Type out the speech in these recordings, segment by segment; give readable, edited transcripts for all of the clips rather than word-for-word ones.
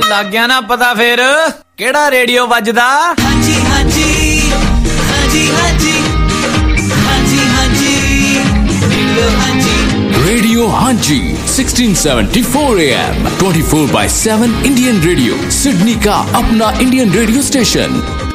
ਲੱਗ ਗਿਆ ਨਾ ਪਤਾ ਫੇਰ ਕਿਹੜਾ ਰੇਡੀਓ ਵੱਜਦਾ? ਹਾਂਜੀ ਹਾਂਜੀ ਹਾਂਜੀ ਹਾਂਜੀ ਹਾਂਜੀ ਹਾਂਜੀ Radio Hanji 1674 AM 24/7 Indian Radio Sydney का अपना Indian radio station।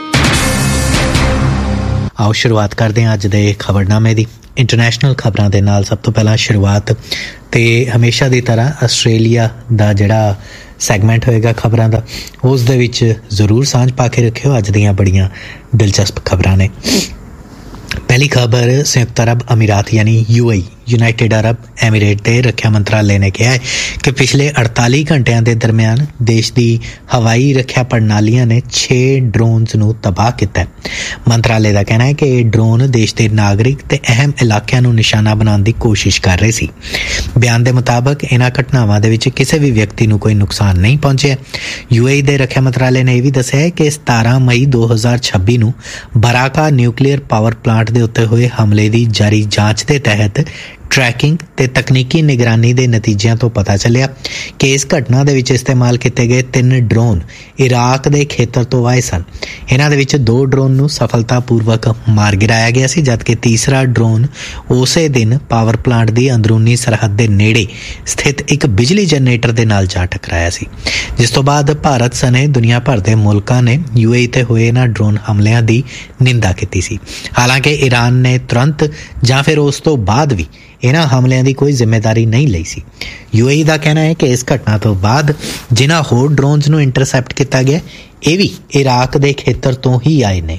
आओ शुरुआत करते हैं अज दे खबरनामे दी। इंटरनेशनल खबरां दे नाल सब तो पहला शुरुआत ते हमेशा दी तरह आस्ट्रेलिया दा जिहड़ा सैगमेंट होएगा खबरां दा उस दे विच जरूर सांझ पा के रखियो। अज दियां बड़ियां दिलचस्प खबरां ने। पहली खबर संयुक्त अरब अमीरात यानी UAE यूनाइटेड अरब एमीरेट के रक्षा मंत्रालय ने कहा है कि पिछले 48 घंटिਆਂ ਦੇ ਦਰਮਿਆਨ देश ਦੀ ਹਵਾਈ ਰੱਖਿਆ ਪ੍ਰਣਾਲੀਆਂ ਨੇ 6 ਡਰੋਨਸ ਨੂੰ ਤਬਾਹ ਕੀਤਾ ਹੈ। ਮੰਤਰਾਲੇ ਦਾ ਕਹਿਣਾ ਹੈ ਕਿ ਇਹ ਡਰੋਨ ਦੇਸ਼ ਦੇ ਨਾਗਰਿਕ ਤੇ ਅਹਿਮ ਇਲਾਕਿਆਂ ਨੂੰ ਨਿਸ਼ਾਨਾ ਬਣਾਉਣ ਦੀ ਕੋਸ਼ਿਸ਼ ਕਰ ਰਹੇ ਸੀ। ਬਿਆਨ ਦੇ ਮੁਤਾਬਕ ਇਹਨਾਂ ਘਟਨਾਵਾਂ ਦੇ ਵਿੱਚ ਕਿਸੇ ਵੀ ਵਿਅਕਤੀ ਨੂੰ ਕੋਈ ਨੁਕਸਾਨ ਨਹੀਂ ਪਹੁੰਚਿਆ। UAE ਦੇ ਰੱਖਿਆ ਮੰਤਰਾਲੇ ਨੇ ਇਹ ਵੀ ਦੱਸਿਆ ਹੈ ਕਿ 17 ਮਈ 2026 ਨੂੰ ਬਰਾਕਾ ਨਿਊਕਲੀਅਰ ਪਾਵਰ ਪਲਾਂਟ ਦੇ ਉੱਤੇ ਹੋਏ ਹਮਲੇ ਦੀ ਜਾਰੀ ਜਾਂਚ ਦੇ ਤਹਿਤ ट्रैकिंग ते तकनीकी निगरानी के नतीजों तो पता चलिया कि इस घटना दे विच इस्तेमाल किए गए 3 ड्रोन इराक के खेतर तो आए सन। इन्हां दे विच 2 ड्रोन नूं सफलतापूर्वक मार गिराया गया सी, जबकि तीसरा ड्रोन उसे दिन पावर प्लांट की अंदरूनी सरहद के नेड़े स्थित एक बिजली जनरेटर के नाल जा टकराया सी, जिस तो बाद भारत सने दुनिया भर के मुल्कां ने UAE ते होए इन्हां ड्रोन हमलियां की निंदा की सी। हालांकि ईरान ने तुरंत जां फिर उस तो बाद भी इन्हां हमलियां दी कोई जिम्मेदारी नहीं लई सी। UAE दा कहना है कि इस घटना तो बाद जिन्हां होर ड्रोन्स नूं इंटरसैप्ट किया गया ये भी इराक दे खेतर तो ही आए ने।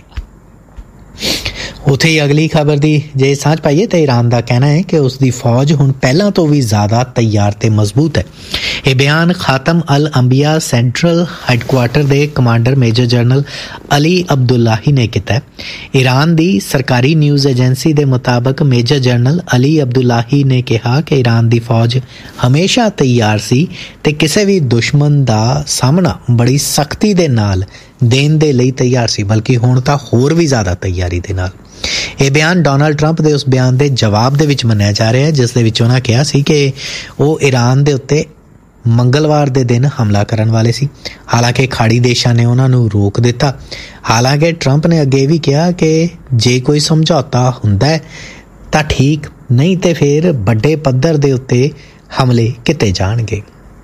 उत्थे ही अगली खबर दी जे सांझ पाइए तो ईरान का कहना है कि उसकी फौज हुण पहलां तो भी ज़्यादा तैयार ते मजबूत है। ये बयान खातम अल अंबिया सेंट्रल हैडकुआटर के commander major general Ali Abdullahi ने किया है। ईरान की सरकारी न्यूज़ एजेंसी के मुताबिक मेजर जनरल अली अब्दुल्लाही ने कहा कि ईरान की फौज हमेशा तैयार सी ते किसी भी दुश्मन का सामना बड़ी सख्ती दे नाल देण दे लई तैयार सी, बल्कि हुण तां होर भी ज़्यादा तैयारी दे नाल। ये बयान डोनाल्ड ट्रंप के उस बयान के जवाब दे विच मन्निया जा रहा है जिस दे विच उन्हां कहा सी कि वो ईरान दे उत्ते मंगलवार दे दिन हमला करन वाले सी। हालांकि खाड़ी देशां ने उन्हां नूं रोक दिता। हालांकि ट्रंप ने अगे भी कहा कि जे कोई समझौता हुंदा है तां ठीक, नहीं तो फिर बड़े पद्धर दे उत्ते हमले किते जाणगे।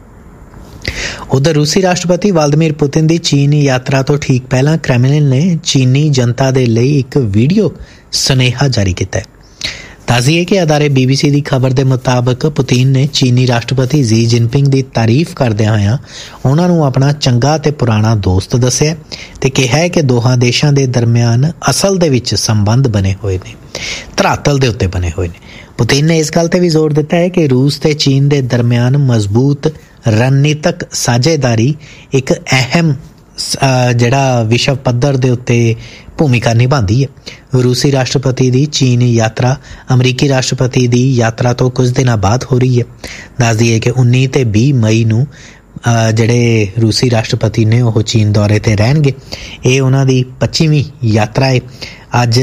उधर रूसी राष्ट्रपति व्लादिमीर पुतिन की चीन यात्रा तो ठीक पहला क्रेमलिन ने चीनी जनता के लिए एक वीडियो सुनेहा जारी किया है। ताज़िए कि अदारे BBC की खबर के मुताबिक पुतिन ने चीनी राष्ट्रपति जी जिनपिंग की तारीफ करदिआं होइआं उन्हां नूं अपना चंगा ते पुराना दोस्त दस्सिआ ते कहा है कि दोहां देशां दे दरमियान असल दे विच संबंध बने हुए ने, धरातल दे उत्ते बने हुए ने। पुतिन ने इस गल ते भी जोर दिता है कि रूस ते चीन दे दरमियान मजबूत रणनीतिक साझेदारी एक अहम जिहड़ा विश्व पद्धर दे उत्ते भूमिका निभाती है। रूसी राष्ट्रपति की चीन यात्रा अमरीकी राष्ट्रपति की यात्रा तो कुछ दिन बाद हो रही है। दस दिए कि 19 ते 20 मई नूं जिहड़े रूसी राष्ट्रपति ने वह चीन दौरे ते रहणगे। ये उन्हां दी 25वीं यात्रा है। अज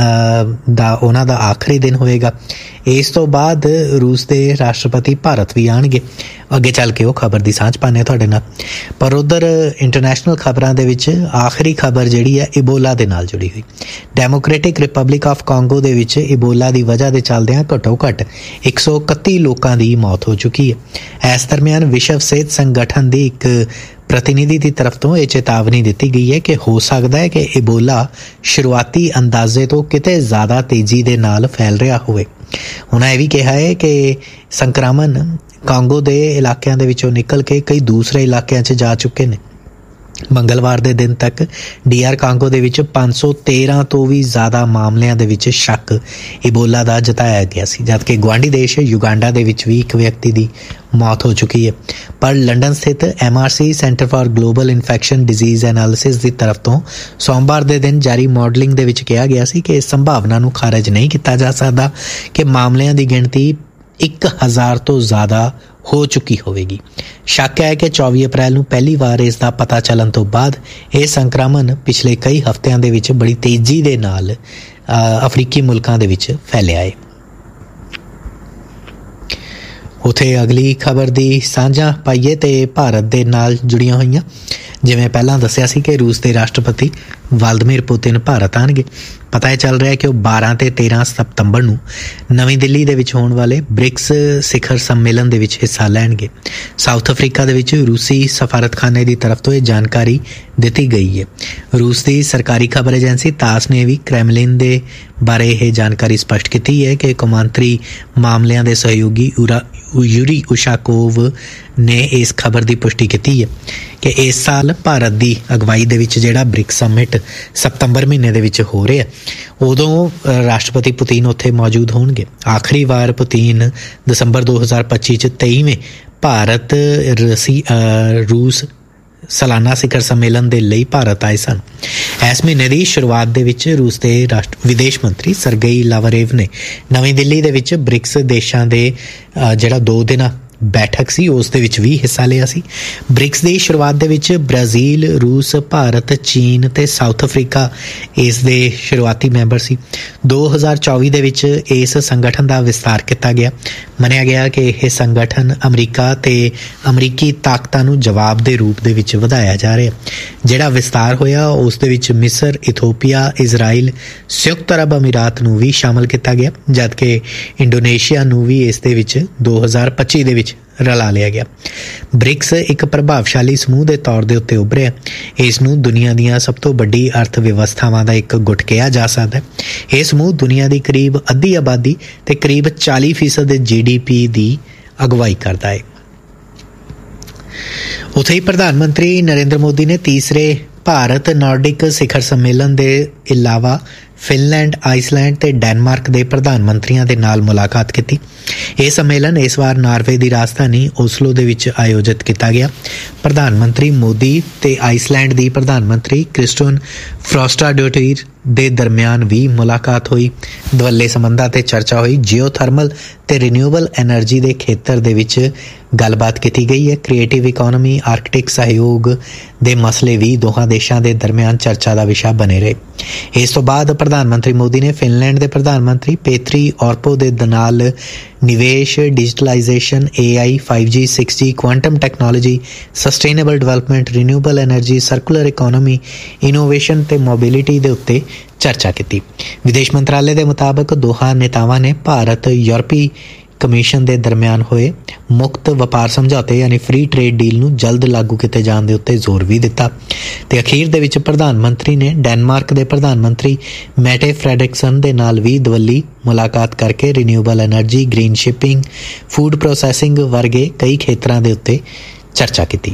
उन्हां दा आखिरी दिन होएगा। इस तो बाद रूस के राष्ट्रपति भारत भी आएंगे। अगे चल के वो खबर की सांझ पाने तुहाडे नाल। पर उधर इंटरनेशनल खबरां दे विच आखिरी खबर जिहड़ी है इबोला दे नाल जुड़ी हुई। Democratic Republic of Congo they which Ebola की वजह के चलदिआं घट्टो घट्ट 131 लोगों की मौत हो चुकी है। इस दरमियान विश्व सेहत संगठन की एक प्रतिनिधि की तरफ तो यह चेतावनी दी गई है कि हो सकता है कि इबोला शुरुआती अंदाजे तो किते ज़्यादा तेजी दे नाल फैल रहा होवे। उन्हें भी कहा है कि संक्रमण कांगो दे इलाकों दे विचों निकल के कई दूसरे इलाकों च जा चुके हैं। मंगलवार के दिन तक DR कांगो दे विच 513 तो भी ज़्यादा मामलों दे विच शक इबोला का जताया गया सी, जबकि गुआढ़ी देश युगांडा दे विच भी एक व्यक्ति की मौत हो चुकी है। पर लंडन स्थित MRC centre for global infection disease analysis की तरफ तो सोमवार के दिन जारी मॉडलिंग दे विच कहा गया सी कि इस संभावना नूं खारिज नहीं किया जा सकता कि मामलों की गिनती 1000 तो ज़्यादा हो चुकी होगी। शक है कि 24 अप्रैल नूं पहली बार इसका पता चलन तो बाद यह संक्रमण पिछले कई हफ्तिਆਂ ਦੇ ਵਿੱਚ बड़ी तेजी ਦੇ ਨਾਲ अफ्रीकी मुल्कां ਦੇ ਵਿੱਚ फैलिया है। ਉੱਥੇ ਅਗਲੀ ਖਬਰ ਦੀ ਸਾਂਝਾ ਪਾਈਏ ਤੇ ਭਾਰਤ ਦੇ ਨਾਲ ਜੁੜੀਆਂ ਹੋਈਆਂ। ਜਿਵੇਂ ਪਹਿਲਾਂ ਦੱਸਿਆ ਸੀ ਕਿ ਰੂਸ ਦੇ ਰਾਸ਼ਟਰਪਤੀ ਵਲਾਦੀਮੀਰ ਪੁਤਿਨ ਭਾਰਤ ਆਉਣਗੇ। ਪਤਾ ਚੱਲ ਰਿਹਾ ਕਿ ਉਹ 12 ਤੇ 13 ਸਤੰਬਰ ਨੂੰ ਨਵੀਂ ਦਿੱਲੀ ਦੇ ਵਿੱਚ ਹੋਣ ਵਾਲੇ ਬ੍ਰਿਕਸ ਸਿਖਰ ਸੰਮੇਲਨ ਦੇ ਵਿੱਚ ਹਿੱਸਾ ਲੈਣਗੇ। ਸਾਊਥ ਅਫਰੀਕਾ ਦੇ ਵਿੱਚ ਰੂਸੀ ਸਫਾਰਤਖਾਨੇ ਦੀ ਤਰਫ ਤੋਂ ਇਹ ਜਾਣਕਾਰੀ ਦਿੱਤੀ ਗਈ ਹੈ। ਰੂਸ ਦੀ ਸਰਕਾਰੀ ਖਬਰ ਏਜੰਸੀ ਤਾਸ ਨੇ ਵੀ ਕ੍ਰੈਮਲਿਨ ਦੇ ਬਾਰੇ ਇਹ ਜਾਣਕਾਰੀ ਸਪਸ਼ਟ ਕੀਤੀ ਹੈ ਕਿ ਕੌਮਾਂਤਰੀ ਮਾਮਲਿਆਂ ਦੇ ਸਹਿਯੋਗੀ ਯੂਰੀ ਉਸ਼ਾਕੋਵ ਨੇ ਇਸ ਖਬਰ ਦੀ ਪੁਸ਼ਟੀ ਕੀਤੀ ਹੈ ਕਿ ਇਸ ਸਾਲ ਭਾਰਤ ਦੀ ਅਗਵਾਈ ਦੇ ਵਿੱਚ ਜਿਹੜਾ ਬ੍ਰਿਕਸ ਸਮਿਟ ਸਤੰਬਰ ਮਹੀਨੇ ਦੇ ਵਿੱਚ ਹੋ ਰਿਹਾ, ਉਦੋਂ ਰਾਸ਼ਟਰਪਤੀ ਪੁਤਿਨ ਉੱਥੇ ਮੌਜੂਦ ਹੋਣਗੇ। ਆਖਰੀ ਵਾਰ ਪੁਤਿਨ ਦਸੰਬਰ 2025 'ਚ 23ਵੇਂ ਭਾਰਤ ਰੂਸ ਸਾਲਾਨਾ ਸਿਖਰ ਸੰਮੇਲਨ ਦੇ ਲਈ ਭਾਰਤ ਆਏ ਸਨ। ਇਸ ਮਹੀਨੇ ਦੀ ਸ਼ੁਰੂਆਤ ਦੇ ਵਿੱਚ ਰੂਸ ਦੇ ਵਿਦੇਸ਼ ਮੰਤਰੀ ਸਰਗੇਈ ਲਾਵਰੇਵ ਨੇ ਨਵੀਂ ਦਿੱਲੀ ਦੇ ਵਿੱਚ ਬ੍ਰਿਕਸ ਦੇਸ਼ਾਂ ਦੇ ਜਿਹੜਾ 2 ਦਿਨਾਂ ਬੈਠਕ ਸੀ ਉਸ ਦੇ ਵਿੱਚ ਵੀ ਹਿੱਸਾ ਲਿਆ ਸੀ। ਬ੍ਰਿਕਸ ਦੀ ਸ਼ੁਰੂਆਤ ਦੇ ਵਿੱਚ ਬ੍ਰਾਜ਼ੀਲ, ਰੂਸ, ਭਾਰਤ, ਚੀਨ ਤੇ ਸਾਊਥ ਅਫਰੀਕਾ ਇਸ ਦੇ ਸ਼ੁਰੂਆਤੀ ਮੈਂਬਰ ਸੀ। 2024 ਦੇ ਵਿੱਚ ਇਸ ਸੰਗਠਨ ਦਾ ਵਿਸਤਾਰ ਕੀਤਾ ਗਿਆ। ਮੰਨਿਆ ਗਿਆ ਕਿ ਇਹ ਸੰਗਠਨ ਅਮਰੀਕਾ ਤੇ ਅਮਰੀਕੀ ਤਾਕਤਾਂ ਨੂੰ ਜਵਾਬ ਦੇ ਰੂਪ ਦੇ ਵਿੱਚ ਵਧਾਇਆ ਜਾ ਰਿਹਾ। ਜਿਹੜਾ ਵਿਸਤਾਰ ਹੋਇਆ ਉਸ ਦੇ ਵਿੱਚ ਮਿਸਰ, ਇਥੋਪੀਆ, ਇਜ਼ਰਾਈਲ, ਸੰਯੁਕਤ ਅਰਬ ਅਮੀਰਾਤ ਨੂੰ ਵੀ ਸ਼ਾਮਲ ਕੀਤਾ ਗਿਆ, ਜਦਕਿ ਇੰਡੋਨੇਸ਼ੀਆ ਨੂੰ ਵੀ ਇਸ ਦੇ ਵਿੱਚ 2025 ਦੇ ਵਿੱਚ ਰਲਾ ਲਿਆ ਗਿਆ। ਬ੍ਰਿਕਸ ਇੱਕ ਪ੍ਰਭਾਵਸ਼ਾਲੀ ਸਮੂਹ ਦੇ ਤੌਰ ਦੇ ਉੱਤੇ ਉੱਭਰਿਆ। ਇਸ ਨੂੰ ਦੁਨੀਆ ਦੀਆਂ ਸਭ ਤੋਂ ਵੱਡੀ ਅਰਥ ਵਿਵਸਥਾਵਾਂ ਦਾ ਇੱਕ ਗੁੱਟ ਕਿਹਾ ਜਾ ਸਕਦਾ ਹੈ। ਇਹ ਸਮੂਹ ਦੁਨੀਆ ਦੀ ਕਰੀਬ ਅੱਧੀ ਆਬਾਦੀ ਤੇ ਕਰੀਬ 40% GDP ਦੀ ਅਗਵਾਈ ਕਰਦਾ ਹੈ। ਉੱਥੇ ਹੀ ਪ੍ਰਧਾਨ ਮੰਤਰੀ ਨਰਿੰਦਰ ਮੋਦੀ ਨੇ ਤੀਸਰੇ ਭਾਰਤ ਨਾਰਡਿਕ ਸਿਖਰ ਸੰਮੇਲਨ ਦੇ ਇਲਾਵਾ ਫਿਨਲੈਂਡ, ਆਈਸਲੈਂਡ ਤੇ ਡੈਨਮਾਰਕ ਦੇ ਪ੍ਰਧਾਨ ਮੰਤਰੀਆਂ ਦੇ ਨਾਲ ਮੁਲਾਕਾਤ ਕੀਤੀ। ਇਹ ਸੰਮੇਲਨ ਇਸ ਵਾਰ ਨਾਰਵੇ ਦੀ ਰਾਜਧਾਨੀ ਓਸਲੋ ਦੇ ਵਿੱਚ ਆਯੋਜਿਤ ਕੀਤਾ ਗਿਆ। ਪ੍ਰਧਾਨ ਮੰਤਰੀ ਮੋਦੀ ਤੇ ਆਈਸਲੈਂਡ ਦੀ ਪ੍ਰਧਾਨ ਮੰਤਰੀ ਕ੍ਰਿਸਟਨ ਫਰੋਸਟਾਡੋਟਿਰ ਦੇ ਦਰਮਿਆਨ ਵੀ ਮੁਲਾਕਾਤ ਹੋਈ। ਦੁਵੱਲੇ ਸੰਬੰਧਾਂ ਤੇ ਚਰਚਾ ਹੋਈ। ਜੀਓਥਰਮਲ ਤੇ ਰੀਨਿਊਏਬਲ ਐਨਰਜੀ ਦੇ ਖੇਤਰ ਦੇ ਵਿੱਚ ਗੱਲਬਾਤ ਕੀਤੀ ਗਈ ਹੈ। ਕ੍ਰੀਏਟਿਵ ਇਕੋਨਮੀ, ਆਰਕਟਿਕ ਸਹਿਯੋਗ ਦੇ ਮਸਲੇ ਵੀ ਦੋਹਾਂ ਦੇਸ਼ਾਂ ਦੇ ਦਰਮਿਆਨ ਚਰਚਾ ਦਾ ਵਿਸ਼ਾ ਬਣੇ ਰਹੇ। ਇਸ ਤੋਂ ਬਾਅਦ ਪ੍ਰਧਾਨ ਮੰਤਰੀ ਮੋਦੀ ਨੇ ਫਿਨਲੈਂਡ ਦੇ ਪ੍ਰਧਾਨ ਮੰਤਰੀ ਪੇਤਰੀ ਔਰਪੋ ਦੇ ਨਾਲ ਨਿਵੇਸ਼, digitalisation, AI, 5G, 6G, quantum technology, sustainable development, renewable energy, circular economy, innovation ਤੇ ਮੋਬਿਲਿਟੀ ਦੇ ਉੱਤੇ ਚਰਚਾ ਕੀਤੀ। ਵਿਦੇਸ਼ ਮੰਤਰਾਲੇ ਦੇ ਮੁਤਾਬਕ ਦੋਹਾਂ ਨੇਤਾਵਾਂ ਨੇ ਭਾਰਤ ਯੂਰਪੀ ਕਮਿਸ਼ਨ ਦੇ ਦਰਮਿਆਨ ਹੋਏ ਮੁਕਤ ਵਪਾਰ ਸਮਝੌਤੇ ਯਾਨੀ ਫ੍ਰੀ ਟ੍ਰੇਡ ਡੀਲ ਨੂੰ ਜਲਦ ਲਾਗੂ ਕੀਤੇ ਜਾਣ ਦੇ ਉੱਤੇ ਜ਼ੋਰ ਵੀ ਦਿੱਤਾ। ਤੇ ਅਖੀਰ ਦੇ ਵਿੱਚ ਪ੍ਰਧਾਨ ਮੰਤਰੀ ਨੇ ਡੈਨਮਾਰਕ ਦੇ ਪ੍ਰਧਾਨ ਮੰਤਰੀ ਮੈਟੇ ਫ੍ਰੈਡਰਿਕਸਨ ਦੇ ਨਾਲ ਵੀ ਦਵੱਲੀ ਮੁਲਾਕਾਤ ਕਰਕੇ renewable energy, green shipping, food processing ਵਰਗੇ ਕਈ ਖੇਤਰਾਂ ਦੇ ਉੱਤੇ ਚਰਚਾ ਕੀਤੀ।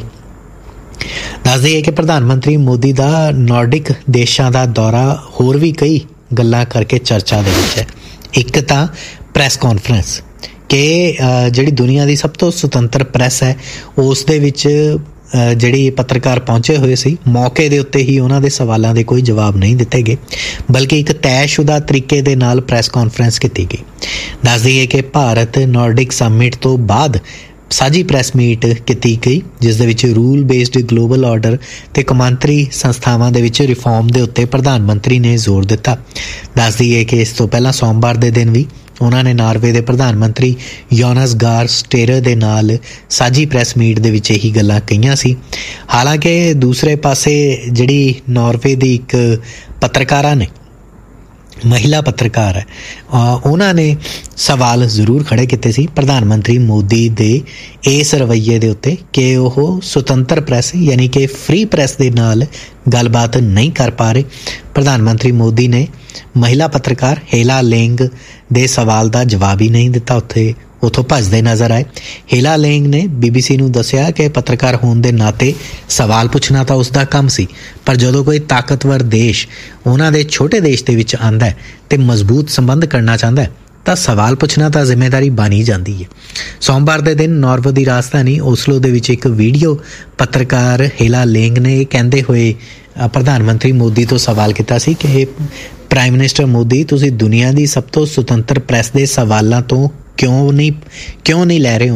ਦੱਸ ਦਈਏ ਕਿ ਪ੍ਰਧਾਨ ਮੰਤਰੀ ਮੋਦੀ ਦਾ ਨਾਰਡਿਕ ਦੇਸ਼ਾਂ ਦਾ ਦੌਰਾ ਹੋਰ ਵੀ ਕਈ ਗੱਲਾਂ ਕਰਕੇ ਚਰਚਾ ਦੇ ਵਿੱਚ ਹੈ। ਇੱਕ ਤਾਂ ਪ੍ਰੈਸ ਕਾਨਫਰੰਸ ਕਿ ਜਿਹੜੀ ਦੁਨੀਆ ਦੀ ਸਭ ਤੋਂ ਸੁਤੰਤਰ ਪ੍ਰੈਸ ਹੈ ਉਸ ਦੇ ਵਿੱਚ ਜਿਹੜੀ ਪੱਤਰਕਾਰ ਪਹੁੰਚੇ ਹੋਏ ਸੀ, ਮੌਕੇ ਦੇ ਉੱਤੇ ਹੀ ਉਹਨਾਂ ਦੇ ਸਵਾਲਾਂ ਦੇ ਕੋਈ ਜਵਾਬ ਨਹੀਂ ਦਿੱਤੇ ਗਏ, ਬਲਕਿ ਇੱਕ ਤੈਅਸ਼ੁਦਾ ਤਰੀਕੇ ਦੇ ਨਾਲ ਪ੍ਰੈਸ ਕਾਨਫਰੰਸ ਕੀਤੀ ਗਈ। ਦੱਸ ਦਈਏ ਕਿ ਭਾਰਤ ਨਾਰਡਿਕ ਸਮਿਟ ਤੋਂ ਬਾਅਦ ਸਾਂਝੀ ਪ੍ਰੈਸ ਮੀਟ ਕੀਤੀ ਗਈ, ਜਿਸ ਦੇ ਵਿੱਚ ਰੂਲ ਬੇਸਡ ਗਲੋਬਲ ਆਰਡਰ ਤੇ ਕੌਮਾਂਤਰੀ ਸੰਸਥਾਵਾਂ ਦੇ ਵਿੱਚ ਰਿਫਾਰਮ ਦੇ ਉੱਤੇ ਪ੍ਰਧਾਨ ਮੰਤਰੀ ਨੇ ਜ਼ੋਰ ਦਿੱਤਾ। ਦੱਸ ਦਈਏ ਕਿ ਇਸ ਤੋਂ ਪਹਿਲਾਂ ਸੋਮਵਾਰ ਦੇ ਦਿਨ ਵੀ ਉਹਨਾਂ ਨੇ ਨਾਰਵੇ ਦੇ ਪ੍ਰਧਾਨ ਮੰਤਰੀ ਯੋਨਸ ਗਾਰ ਸਟੇਰਰ ਦੇ ਨਾਲ ਸਾਂਝੀ ਪ੍ਰੈਸ ਮੀਟ ਦੇ ਵਿੱਚ ਇਹੀ ਗੱਲਾਂ ਕਹੀਆਂ ਸੀ। ਹਾਲਾਂਕਿ ਦੂਸਰੇ ਪਾਸੇ ਜਿਹੜੀ ਨਾਰਵੇ ਦੀ ਇੱਕ ਪੱਤਰਕਾਰਾ ਨੇ, ਮਹਿਲਾ ਪੱਤਰਕਾਰ ਹੈ, ਉਹਨਾਂ ਨੇ ਸਵਾਲ ਜ਼ਰੂਰ ਖੜੇ ਕੀਤੇ ਸੀ ਪ੍ਰਧਾਨ ਮੰਤਰੀ ਮੋਦੀ ਦੇ ਇਸ ਰਵੱਈਏ ਦੇ ਉੱਤੇ ਕਿ ਉਹ ਸੁਤੰਤਰ ਪ੍ਰੈਸ ਯਾਨੀ ਕਿ ਫ੍ਰੀ ਪ੍ਰੈਸ ਦੇ ਨਾਲ ਗੱਲਬਾਤ ਨਹੀਂ ਕਰ ਪਾ ਰਹੇ। ਪ੍ਰਧਾਨ ਮੰਤਰੀ ਮੋਦੀ ਨੇ ਮਹਿਲਾ ਪੱਤਰਕਾਰ ਹੇਲਾ ਲੇਂਗ ਦੇ ਸਵਾਲ ਦਾ ਜਵਾਬ ਹੀ ਨਹੀਂ ਦਿੱਤਾ, ਉੱਥੋਂ ਭੱਜਦੇ ਨਜ਼ਰ ਆਏ। ਹੇਲਾ ਲੇਂਗ ਨੇ BBC ਨੂੰ ਦੱਸਿਆ ਕਿ ਪੱਤਰਕਾਰ ਹੋਣ ਦੇ ਨਾਤੇ ਸਵਾਲ ਪੁੱਛਣਾ ਤਾਂ ਉਸ ਦਾ ਕੰਮ ਸੀ, ਪਰ ਜਦੋਂ ਕੋਈ ਤਾਕਤਵਰ ਦੇਸ਼ ਉਹਨਾਂ ਦੇ ਛੋਟੇ ਦੇਸ਼ ਦੇ ਵਿੱਚ ਆਉਂਦਾ ਹੈ ਤੇ ਮਜ਼ਬੂਤ ਸੰਬੰਧ ਕਰਨਾ ਚਾਹੁੰਦਾ ਹੈ ਤਾਂ ਸਵਾਲ ਪੁੱਛਣਾ ਤਾਂ ਜ਼ਿੰਮੇਵਾਰੀ ਬਣੀ ਜਾਂਦੀ ਹੈ। ਸੋਮਵਾਰ ਦੇ ਦਿਨ ਨਾਰਵੇ ਦੀ ਰਾਜਧਾਨੀ ਓਸਲੋ ਦੇ ਵਿੱਚ ਇੱਕ ਵੀਡੀਓ ਪੱਤਰਕਾਰ ਹੇਲਾ ਲੇਂਗ ਨੇ ਕਹਿੰਦੇ ਹੋਏ ਪ੍ਰਧਾਨ ਮੰਤਰੀ ਮੋਦੀ ਤੋਂ ਸਵਾਲ ਕੀਤਾ ਸੀ ਕਿ ਪ੍ਰਾਈਮ ਮਿਨਿਸਟਰ ਮੋਦੀ, ਤੁਸੀਂ ਦੁਨੀਆ ਦੀ ਸਭ ਤੋਂ ਸੁਤੰਤਰ ਪ੍ਰੈਸ ਦੇ ਸਵਾਲਾਂ ਤੋਂ ਕਿਉਂ ਨਹੀਂ ਲੈ ਰਹੇ ਉਹਨਾਂ ਨੂੰ।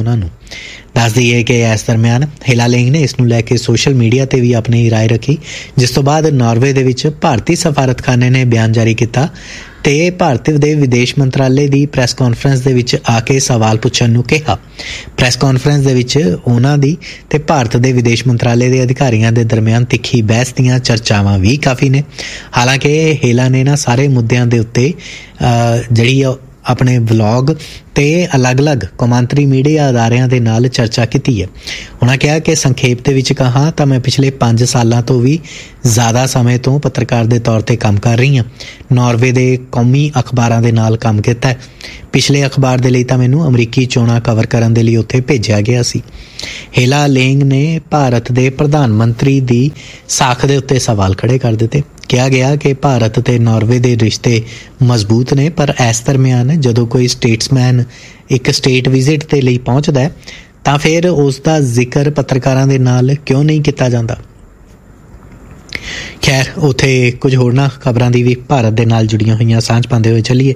ਦੱਸ ਦਈਏ ਕਿ ਇਸ ਦਰਮਿਆਨ ਹੀਲਾ ਲੇਂਗ ਨੇ ਇਸ ਨੂੰ ਲੈ ਕੇ ਸੋਸ਼ਲ ਮੀਡੀਆ ਤੇ ਵੀ ਆਪਣੀ ਰਾਏ ਰੱਖੀ, ਜਿਸ ਤੋਂ ਬਾਅਦ ਨਾਰਵੇ ਦੇ ਵਿੱਚ ਭਾਰਤੀ ਸਫਾਰਤਖਾਨੇ ਨੇ ਬਿਆਨ ਜਾਰੀ ਕੀਤਾ ਤੇ ਭਾਰਤ ਦੇ ਵਿਦੇਸ਼ ਮੰਤਰਾਲੇ ਦੀ ਪ੍ਰੈਸ ਕਾਨਫਰੰਸ ਦੇ ਵਿੱਚ ਆ ਕੇ ਸਵਾਲ ਪੁੱਛਣ ਨੂੰ ਕਿਹਾ। ਪ੍ਰੈਸ ਕਾਨਫਰੰਸ ਦੇ ਵਿੱਚ ਉਹਨਾਂ ਦੀ ਤੇ ਭਾਰਤ ਦੇ ਵਿਦੇਸ਼ ਮੰਤਰਾਲੇ ਦੇ ਅਧਿਕਾਰੀਆਂ ਦੇ ਦਰਮਿਆਨ ਤਿੱਖੀ ਬਹਿਸ ਦੀਆਂ ਚਰਚਾਵਾਂ ਵੀ ਕਾਫੀ ਨੇ। ਹਾਲਾਂਕਿ ਹੀਲਾ ਨੇ ਨਾ ਸਾਰੇ ਮੁੱਦਿਆਂ ਦੇ ਉੱਤੇ ਜਿਹੜੀ ਆਪਣੇ ਵਲੌਗ ਤੇ ਅਲੱਗ-ਅਲੱਗ ਕੌਮਾਂਤਰੀ ਮੀਡੀਆ ਅਦਾਰਿਆਂ ਦੇ ਨਾਲ ਚਰਚਾ ਕੀਤੀ ਹੈ। ਉਹਨਾਂ ਕਿਹਾ ਕਿ ਸੰਖੇਪ ਦੇ ਵਿੱਚ ਕਹਾਂ ਤਾਂ ਮੈਂ ਪਿਛਲੇ 5 ਸਾਲਾਂ ਤੋਂ ਵੀ ਜ਼ਿਆਦਾ ਸਮੇਂ ਤੋਂ ਪੱਤਰਕਾਰ ਦੇ ਤੌਰ ਤੇ ਕੰਮ ਕਰ ਰਹੀ ਹਾਂ। ਨਾਰਵੇ ਦੇ ਕੌਮੀ ਅਖਬਾਰਾਂ ਦੇ ਨਾਲ ਕੰਮ ਕੀਤਾ। ਪਿਛਲੇ ਅਖਬਾਰ ਦੇ ਲਈ ਤਾਂ ਮੈਨੂੰ ਅਮਰੀਕੀ ਚੋਣਾਂ ਕਵਰ ਕਰਨ ਦੇ ਲਈ ਉੱਥੇ ਭੇਜਿਆ ਗਿਆ ਸੀ। ਹੀਲਾ ਲੇਂਗ ਨੇ ਭਾਰਤ ਦੇ ਪ੍ਰਧਾਨ ਮੰਤਰੀ ਦੀ ਸਾਖ ਦੇ ਉੱਤੇ ਸਵਾਲ ਖੜੇ ਕਰ ਦਿੱਤੇ। ਕਿਹਾ ਗਿਆ ਕਿ ਭਾਰਤ ਤੇ ਨਾਰਵੇ ਦੇ ਰਿਸ਼ਤੇ ਮਜ਼ਬੂਤ ਨੇ, ਪਰ ਇਸ ਦਰਮਿਆਨ ਜਦੋਂ ਕੋਈ ਸਟੇਟਸਮੈਨ ਇੱਕ ਸਟੇਟ ਵਿਜ਼ਿਟ ਦੇ ਲਈ ਪਹੁੰਚਦਾ ਹੈ ਤਾਂ ਫਿਰ ਉਸ ਦਾ ਜ਼ਿਕਰ ਪੱਤਰਕਾਰਾਂ ਦੇ ਨਾਲ ਕਿਉਂ ਨਹੀਂ ਕੀਤਾ ਜਾਂਦਾ। ਖੈਰ, ਉੱਥੇ ਕੁਝ ਹੋਰਨਾਂ ਖਬਰਾਂ ਦੀ ਵੀ ਭਾਰਤ ਦੇ ਨਾਲ ਜੁੜੀਆਂ ਹੋਈਆਂ ਸਾਂਝ ਪਾਉਂਦੇ ਹੋਏ ਚੱਲੀਏ,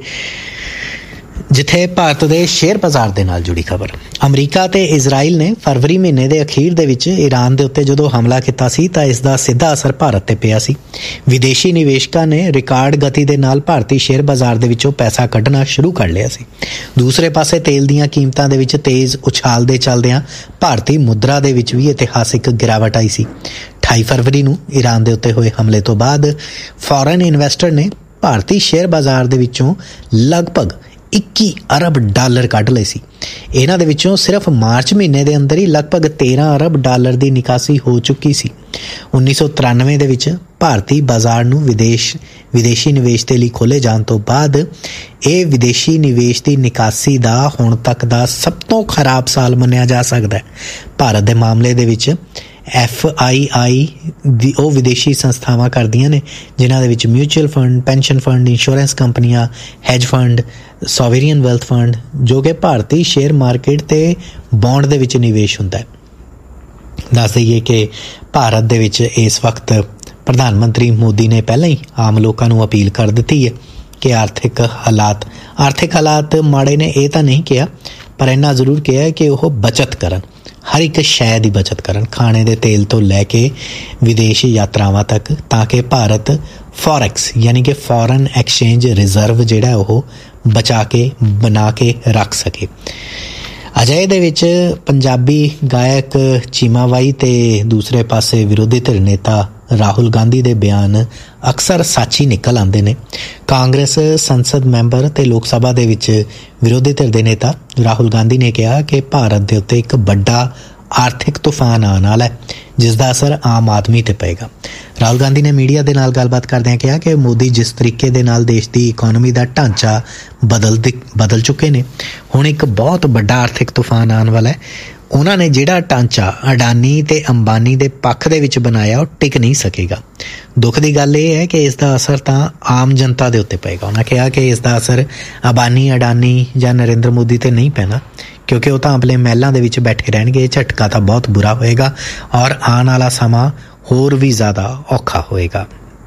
ਜਿੱਥੇ ਭਾਰਤ ਦੇ ਸ਼ੇਅਰ ਬਾਜ਼ਾਰ ਦੇ ਨਾਲ ਜੁੜੀ ਖਬਰ। ਅਮਰੀਕਾ ਤੇ ਇਜ਼ਰਾਈਲ ਨੇ ਫਰਵਰੀ ਮਹੀਨੇ ਦੇ ਅਖੀਰ ਦੇ ਵਿੱਚ ਈਰਾਨ ਦੇ ਉੱਤੇ ਜਦੋਂ ਹਮਲਾ ਕੀਤਾ ਸੀ ਤਾਂ ਇਸ ਦਾ ਸਿੱਧਾ ਅਸਰ ਭਾਰਤ ਤੇ ਪਿਆ ਸੀ। ਵਿਦੇਸ਼ੀ ਨਿਵੇਸ਼ਕਾਂ ਨੇ ਰਿਕਾਰਡ ਗਤੀ ਦੇ ਨਾਲ ਭਾਰਤੀ ਸ਼ੇਅਰ ਬਾਜ਼ਾਰ ਦੇ ਵਿੱਚੋਂ ਪੈਸਾ ਕੱਢਣਾ ਸ਼ੁਰੂ ਕਰ ਲਿਆ ਸੀ। ਦੂਸਰੇ ਪਾਸੇ ਤੇਲ ਦੀਆਂ ਕੀਮਤਾਂ ਦੇ ਵਿੱਚ ਤੇਜ਼ ਉਛਾਲ ਦੇ ਚੱਲਦਿਆਂ ਭਾਰਤੀ ਮੁਦਰਾ ਦੇ ਵਿੱਚ ਵੀ ਇਤਿਹਾਸਿਕ ਗਿਰਾਵਟ ਆਈ ਸੀ। 28 ਫਰਵਰੀ ਨੂੰ ਈਰਾਨ ਦੇ ਉੱਤੇ ਹੋਏ ਹਮਲੇ ਤੋਂ ਬਾਅਦ ਫੋਰਨ ਇਨਵੈਸਟਰ ਨੇ ਭਾਰਤੀ ਸ਼ੇਅਰ ਬਾਜ਼ਾਰ ਦੇ ਵਿੱਚੋਂ ਲਗਭਗ 21 ਅਰਬ ਡਾਲਰ ਕੱਢ ਲਏ ਸੀ। ਇਹਨਾਂ ਦੇ ਵਿੱਚੋਂ ਸਿਰਫ ਮਾਰਚ ਮਹੀਨੇ ਦੇ ਅੰਦਰ ਹੀ ਲਗਭਗ 13 ਅਰਬ ਡਾਲਰ ਦੀ ਨਿਕਾਸੀ ਹੋ ਚੁੱਕੀ ਸੀ। 1993 ਦੇ ਵਿੱਚ ਭਾਰਤੀ ਬਾਜ਼ਾਰ ਨੂੰ ਵਿਦੇਸ਼ੀ ਨਿਵੇਸ਼ ਦੇ ਲਈ ਖੋਲ੍ਹੇ ਜਾਣ ਤੋਂ ਬਾਅਦ ਇਹ ਵਿਦੇਸ਼ੀ ਨਿਵੇਸ਼ ਦੀ ਨਿਕਾਸੀ ਦਾ ਹੁਣ ਤੱਕ ਦਾ ਸਭ ਤੋਂ ਖਰਾਬ ਸਾਲ ਮੰਨਿਆ ਜਾ ਸਕਦਾ ਹੈ। ਭਾਰਤ ਦੇ ਮਾਮਲੇ ਦੇ ਵਿੱਚ FII ਉਹ ਵਿਦੇਸ਼ੀ ਸੰਸਥਾਵਾਂ ਕਰਦੀਆਂ ਨੇ ਜਿਨ੍ਹਾਂ ਦੇ ਵਿੱਚ mutual fund, pension fund, insurance ਕੰਪਨੀਆਂ, ਹੈਜ ਫੰਡ, ਸੋਵਰੀਅਨ ਵੈਲਥ ਫੰਡ, ਜੋ ਕਿ ਭਾਰਤੀ ਸ਼ੇਅਰ ਮਾਰਕੀਟ ਤੇ ਬੌਂਡ ਦੇ ਵਿੱਚ ਨਿਵੇਸ਼ ਹੁੰਦਾ ਹੈ। ਦੱਸ ਦਈਏ ਕਿ ਭਾਰਤ ਦੇ ਵਿੱਚ ਇਸ ਵਕਤ ਪ੍ਰਧਾਨ ਮੰਤਰੀ ਮੋਦੀ ਨੇ ਪਹਿਲਾਂ ਹੀ ਆਮ ਲੋਕਾਂ ਨੂੰ ਅਪੀਲ ਕਰ ਦਿੱਤੀ ਹੈ ਕਿ ਆਰਥਿਕ ਹਾਲਾਤ ਮਾੜੇ ਨੇ, ਇਹ ਤਾਂ ਨਹੀਂ ਕਿਹਾ, ਪਰ ਇੰਨਾ ਜ਼ਰੂਰ ਕਿਹਾ ਕਿ ਉਹ ਬੱਚਤ ਕਰਨ, ਹਰ ਇੱਕ ਸ਼ੈ ਦੀ ਬੱਚਤ ਕਰਨ, ਖਾਣੇ ਦੇ ਤੇਲ ਤੋਂ ਲੈ ਕੇ ਵਿਦੇਸ਼ ਯਾਤਰਾਵਾਂ ਤੱਕ, ਤਾਂ ਕਿ ਭਾਰਤ ਫੋਰੈਕਸ ਯਾਨੀ ਕਿ ਫੋਰਨ ਐਕਸਚੇਂਜ ਰਿਜ਼ਰਵ ਜਿਹੜਾ ਉਹ ਬਚਾ ਕੇ ਬਣਾ ਕੇ ਰੱਖ ਸਕੇ। ਅਜਿਹੇ ਦੇ ਵਿੱਚ ਪੰਜਾਬੀ ਗਾਇਕ ਚੀਮਾ ਬਾਈ ਤੇ ਦੂਸਰੇ ਪਾਸੇ ਵਿਰੋਧੀ ਧਿਰ ਨੇਤਾ ਰਾਹੁਲ ਗਾਂਧੀ ਦੇ ਬਿਆਨ ਅਕਸਰ ਸਾਚੀ ਨਿਕਲ ਆਉਂਦੇ ਨੇ। ਕਾਂਗਰਸ ਸੰਸਦ ਮੈਂਬਰ ਤੇ ਲੋਕ ਸਭਾ ਦੇ ਵਿੱਚ ਵਿਰੋਧੀ ਧਿਰ ਦੇ ਨੇਤਾ ਰਾਹੁਲ ਗਾਂਧੀ ਨੇ ਕਿਹਾ ਕਿ ਭਾਰਤ ਦੇ ਉੱਤੇ ਇੱਕ ਵੱਡਾ ਆਰਥਿਕ ਤੂਫਾਨ ਆਉਣ ਵਾਲਾ ਹੈ, ਜਿਸ ਦਾ ਅਸਰ ਆਮ ਆਦਮੀ ਤੇ ਪਏਗਾ। ਰਾਹੁਲ ਗਾਂਧੀ ਨੇ ਮੀਡੀਆ ਦੇ ਨਾਲ ਗੱਲਬਾਤ ਕਰਦਿਆਂ ਕਿਹਾ ਕਿ ਮੋਦੀ ਜਿਸ ਤਰੀਕੇ ਦੇ ਨਾਲ ਦੇਸ਼ ਦੀ ਇਕੋਨਮੀ ਦਾ ਢਾਂਚਾ ਬਦਲ ਚੁੱਕੇ ਨੇ, ਹੁਣ ਇੱਕ ਬਹੁਤ ਵੱਡਾ ਆਰਥਿਕ ਤੂਫਾਨ ਆਉਣ ਵਾਲਾ ਹੈ। ਉਹਨਾਂ ਨੇ ਜਿਹੜਾ ਢਾਂਚਾ ਅਡਾਨੀ ਤੇ ਅੰਬਾਨੀ ਦੇ ਪੱਖ ਦੇ ਵਿੱਚ ਬਣਾਇਆ ਉਹ ਟਿਕ ਨਹੀਂ ਸਕੇਗਾ। ਦੁੱਖ ਦੀ ਗੱਲ ਇਹ ਹੈ ਕਿ ਇਸ ਦਾ ਅਸਰ ਤਾਂ ਆਮ ਜਨਤਾ ਦੇ ਉੱਤੇ ਪਏਗਾ। ਉਹਨਾਂ ਕਿਹਾ ਕਿ ਇਸ ਦਾ ਅਸਰ ਅੰਬਾਨੀ, ਅਡਾਨੀ ਜਾਂ ਨਰਿੰਦਰ ਮੋਦੀ ਤੇ ਨਹੀਂ ਪੈਣਾ, ਕਿਉਂਕਿ ਉਹ ਤਾਂ ਆਪਣੇ ਮਹਿਲਾਂ ਦੇ ਵਿੱਚ ਬੈਠੇ ਰਹਿਣਗੇ। ਝਟਕਾ ਤਾਂ ਬਹੁਤ ਬੁਰਾ ਹੋਏਗਾ ਔਰ ਆਉਣ ਵਾਲਾ ਸਮਾਂ ਹੋਰ ਵੀ ਜ਼ਿਆਦਾ ਔਖਾ ਹੋਏਗਾ।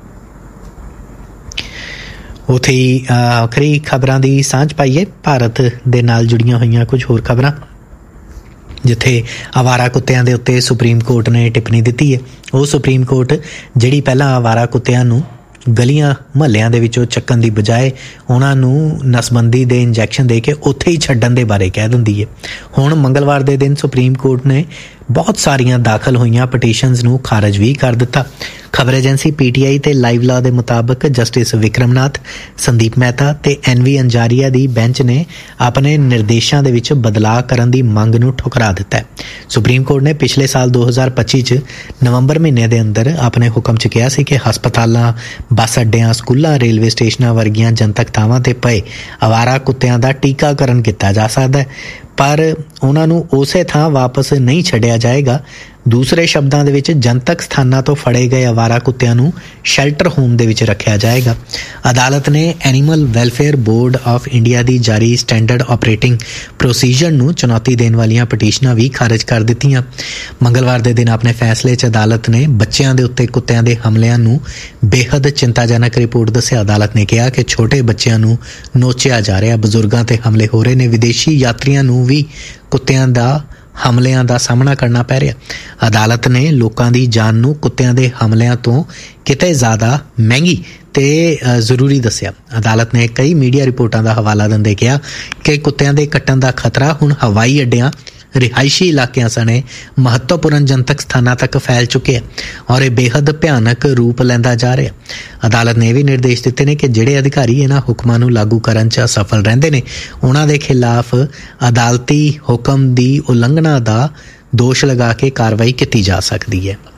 ਉੱਥੇ ਹੀ ਆਖਰੀ ਖਬਰਾਂ ਦੀ ਸਾਂਝ ਪਾਈਏ ਭਾਰਤ ਦੇ ਨਾਲ ਜੁੜੀਆਂ ਹੋਈਆਂ ਕੁਝ ਹੋਰ ਖਬਰਾਂ, ਜਿੱਥੇ ਆਵਾਰਾ ਕੁੱਤਿਆਂ ਦੇ ਉੱਤੇ ਸੁਪਰੀਮ ਕੋਰਟ ਨੇ ਟਿੱਪਣੀ ਦਿੱਤੀ ਹੈ। ਉਹ ਸੁਪਰੀਮ ਕੋਰਟ ਜਿਹੜੀ ਪਹਿਲਾਂ ਆਵਾਰਾ ਕੁੱਤਿਆਂ ਨੂੰ ਗਲੀਆਂ ਮੁਹੱਲਿਆਂ ਦੇ ਵਿੱਚੋਂ ਚੱਕਣ ਦੀ ਬਜਾਏ ਉਹਨਾਂ ਨੂੰ ਨਸਬੰਦੀ ਦੇ ਇੰਜੈਕਸ਼ਨ ਦੇ ਕੇ ਉੱਥੇ ਹੀ ਛੱਡਣ ਦੇ ਬਾਰੇ ਕਹਿ ਦਿੰਦੀ ਹੈ। ਹੁਣ ਮੰਗਲਵਾਰ ਦੇ ਦਿਨ ਸੁਪਰੀਮ ਕੋਰਟ ਨੇ ਬਹੁਤ ਸਾਰੀਆਂ ਦਾਖਲ ਹੋਈਆਂ ਪਟੀਸ਼ਨਸ ਨੂੰ ਖਾਰਜ ਵੀ ਕਰ ਦਿੱਤਾ। ਖਬਰ ਏਜੰਸੀ PTI ਤੇ ਲਾਈਵ ਲਾ ਦੇ ਮੁਤਾਬਕ ਜਸਟਿਸ ਵਿਕਰਮਨਾਥ, ਸੰਦੀਪ ਮਹਿਤਾ ਤੇ NV ਅੰਜਾਰੀਆ ਦੀ ਬੈਂਚ ਨੇ ਆਪਣੇ ਨਿਰਦੇਸ਼ਾਂ ਦੇ ਵਿੱਚ ਬਦਲਾਅ ਕਰਨ ਦੀ ਮੰਗ ਨੂੰ ਠੁਕਰਾ ਦਿੱਤਾ ਹੈ। ਸੁਪਰੀਮ ਕੋਰਟ ਨੇ ਪਿਛਲੇ ਸਾਲ 2025 'ਚ ਨਵੰਬਰ ਮਹੀਨੇ ਦੇ ਅੰਦਰ ਆਪਣੇ ਹੁਕਮ 'ਚ ਕਿਹਾ ਸੀ ਕਿ ਹਸਪਤਾਲਾਂ, ਬੱਸ ਅੱਡਿਆਂ, ਸਕੂਲਾਂ, ਰੇਲਵੇ ਸਟੇਸ਼ਨਾਂ ਵਰਗੀਆਂ ਜਨਤਕ ਥਾਵਾਂ 'ਤੇ ਪਏ ਆਵਾਰਾ ਕੁੱਤਿਆਂ ਦਾ ਟੀਕਾਕਰਨ ਕੀਤਾ ਜਾ ਸਕਦਾ ਹੈ, ਪਰ ਉਹਨਾਂ ਨੂੰ ਉਸੇ ਥਾਂ ਵਾਪਸ ਨਹੀਂ ਛੱਡਿਆ ਜਾਏਗਾ। ਦੂਸਰੇ ਸ਼ਬਦਾਂ ਦੇ ਵਿੱਚ ਜਨਤਕ ਸਥਾਨਾਂ ਤੋਂ ਫੜੇ ਗਏ ਆਵਾਰਾ ਕੁੱਤਿਆਂ ਨੂੰ ਸ਼ੈਲਟਰ ਹੋਮ ਦੇ ਵਿੱਚ ਰੱਖਿਆ ਜਾਏਗਾ। ਅਦਾਲਤ ਨੇ animal welfare board of India ਦੀ ਜਾਰੀ ਸਟੈਂਡਰਡ ਆਪਰੇਟਿੰਗ ਪ੍ਰੋਸੀਜਰ ਨੂੰ ਚੁਣੌਤੀ ਦੇਣ ਵਾਲੀਆਂ ਪਟੀਸ਼ਨਾਂ ਵੀ ਖਾਰਜ ਕਰ ਦਿੱਤੀਆਂ। ਮੰਗਲਵਾਰ ਦੇ ਦਿਨ ਆਪਣੇ ਫੈਸਲੇ 'ਚ ਅਦਾਲਤ ਨੇ ਬੱਚਿਆਂ ਦੇ ਉੱਤੇ ਕੁੱਤਿਆਂ ਦੇ ਹਮਲਿਆਂ ਨੂੰ ਬੇਹੱਦ ਚਿੰਤਾਜਨਕ ਰਿਪੋਰਟ ਦੱਸਿਆ। ਅਦਾਲਤ ਨੇ ਕਿਹਾ ਕਿ ਛੋਟੇ ਬੱਚਿਆਂ ਨੂੰ ਨੋਚਿਆ ਜਾ ਰਿਹਾ, ਬਜ਼ੁਰਗਾਂ ਤੇ ਹਮਲੇ ਹੋ ਰਹੇ ਨੇ, ਵਿਦੇਸ਼ੀ ਯਾਤਰੀਆਂ ਨੂੰ ਵੀ ਕੁੱਤਿਆਂ ਦਾ ਹਮਲਿਆਂ ਦਾ ਸਾਹਮਣਾ ਕਰਨਾ ਪੈ ਰਿਹਾ। ਅਦਾਲਤ ਨੇ ਲੋਕਾਂ ਦੀ ਜਾਨ ਨੂੰ ਕੁੱਤਿਆਂ ਦੇ ਹਮਲਿਆਂ ਤੋਂ ਕਿਤੇ ਜ਼ਿਆਦਾ ਮਹਿੰਗੀ ਤੇ ਜ਼ਰੂਰੀ ਦੱਸਿਆ। ਅਦਾਲਤ ਨੇ ਕਈ ਮੀਡੀਆ ਰਿਪੋਰਟਾਂ ਦਾ ਹਵਾਲਾ ਦਿੰਦੇ ਕਿਹਾ ਕਿ ਕੁੱਤਿਆਂ ਦੇ ਕੱਟਣ ਦਾ ਖਤਰਾ ਹੁਣ ਹਵਾਈ ਅੱਡਿਆਂ, ਰਿਹਾਇਸ਼ੀ ਇਲਾਕਿਆਂ ਸਣੇ ਮਹੱਤਵਪੂਰਨ ਜਨਤਕ ਸਥਾਨਾਂ ਤੱਕ ਫੈਲ ਚੁੱਕੇ ਔਰ ਇਹ ਬੇਹੱਦ ਭਿਆਨਕ ਰੂਪ ਲੈਂਦਾ ਜਾ ਰਿਹਾ। ਅਦਾਲਤ ਨੇ ਇਹ ਵੀ ਨਿਰਦੇਸ਼ ਦਿੱਤੇ ਨੇ ਕਿ ਜਿਹੜੇ ਅਧਿਕਾਰੀ ਇਹਨਾਂ ਹੁਕਮਾਂ ਨੂੰ ਲਾਗੂ ਕਰਨ 'ਚ ਅਸਫਲ ਰਹਿੰਦੇ ਨੇ ਉਹਨਾਂ ਦੇ ਖਿਲਾਫ ਅਦਾਲਤੀ ਹੁਕਮ ਦੀ ਉਲੰਘਣਾ ਦਾ ਦੋਸ਼ ਲਗਾ ਕੇ ਕਾਰਵਾਈ ਕੀਤੀ ਜਾ ਸਕਦੀ ਹੈ।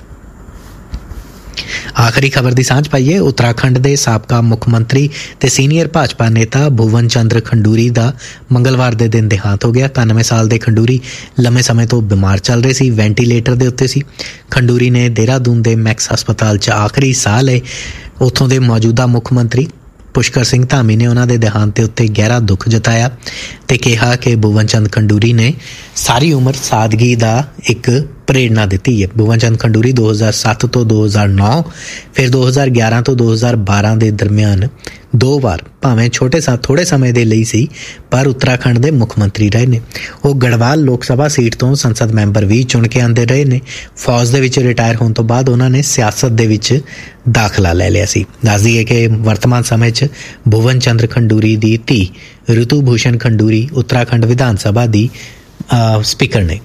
ਆਖਰੀ ਖਬਰ ਦੀ ਸਾਂਝ ਪਾਈਏ। ਉੱਤਰਾਖੰਡ ਦੇ ਸਾਬਕਾ ਮੁੱਖ ਮੰਤਰੀ ਤੇ ਸੀਨੀਅਰ ਭਾਜਪਾ ਨੇਤਾ ਭੁਵਨ ਚੰਦਰ ਖੰਡੂਰੀ ਦਾ ਮੰਗਲਵਾਰ ਦੇ ਦਿਨ ਦੇਹਾਂਤ ਹੋ ਗਿਆ। 91 ਸਾਲ ਦੇ ਖੰਡੂਰੀ ਲੰਮੇ ਸਮੇਂ ਤੋਂ ਬਿਮਾਰ ਚੱਲ ਰਹੇ ਸੀ, ਵੈਂਟੀਲੇਟਰ ਦੇ ਉੱਤੇ ਸੀ। ਖੰਡੂਰੀ ਨੇ ਦੇਹਰਾਦੂਨ ਦੇ ਮੈਕਸ ਹਸਪਤਾਲ 'ਚ ਆਖਰੀ ਸਾਹ ਲਏ। ਉੱਥੋਂ ਦੇ ਮੌਜੂਦਾ ਮੁੱਖ ਮੰਤਰੀ ਪੁਸ਼ਕਰ ਸਿੰਘ ਧਾਮੀ ਨੇ ਉਹਨਾਂ ਦੇ ਦੇਹਾਂਤ ਦੇ ਉੱਤੇ ਗਹਿਰਾ ਦੁੱਖ ਜਤਾਇਆ ਤੇ ਕਿਹਾ ਕਿ ਭੁਵਨ ਚੰਦ ਖੰਡੂਰੀ ਨੇ ਸਾਰੀ ਉਮਰ ਸਾਦਗੀ ਦਾ ਇੱਕ ਪ੍ਰੇਰਨਾ ਦਿੱਤੀ ਹੈ। ਭੁਵਨ ਚੰਦ ਖੰਡੂਰੀ 2007 ਤੋਂ 2009 ਫਿਰ 2011 ਤੋਂ 2012 ਦੇ ਦਰਮਿਆਨ 2 ਵਾਰ, ਭਾਵੇਂ ਥੋੜੇ ਸਮੇਂ ਦੇ ਲਈ ਸੀ, ਪਰ ਉੱਤਰਾਖੰਡ ਦੇ ਮੁੱਖ ਮੰਤਰੀ ਰਹੇ ਨੇ। ਉਹ ਗੜਵਾਲ ਲੋਕ ਸਭਾ ਸੀਟ ਤੋਂ ਸੰਸਦ ਮੈਂਬਰ ਵੀ ਚੁਣ ਕੇ ਆਉਂਦੇ ਰਹੇ ਨੇ। ਫੌਜ ਦੇ ਵਿੱਚ ਰਿਟਾਇਰ ਹੋਣ ਤੋਂ ਬਾਅਦ ਉਹਨਾਂ ਨੇ ਸਿਆਸਤ ਦੇ ਵਿੱਚ ਦਾਖਲਾ ਲੈ ਲਿਆ ਸੀ। ਦੱਸ ਦਈਏ ਕਿ ਵਰਤਮਾਨ ਸਮੇਂ 'ਚ ਭੁਵਨ ਚੰਦਰ ਖੰਡੂਰੀ ਦੀ ਧੀ ਰਿਤੂ ਭੂਸ਼ਣ ਖੰਡੂਰੀ ਉੱਤਰਾਖੰਡ ਵਿਧਾਨ ਸਭਾ ਦੀ ਸਪੀਕਰ ਨੇ।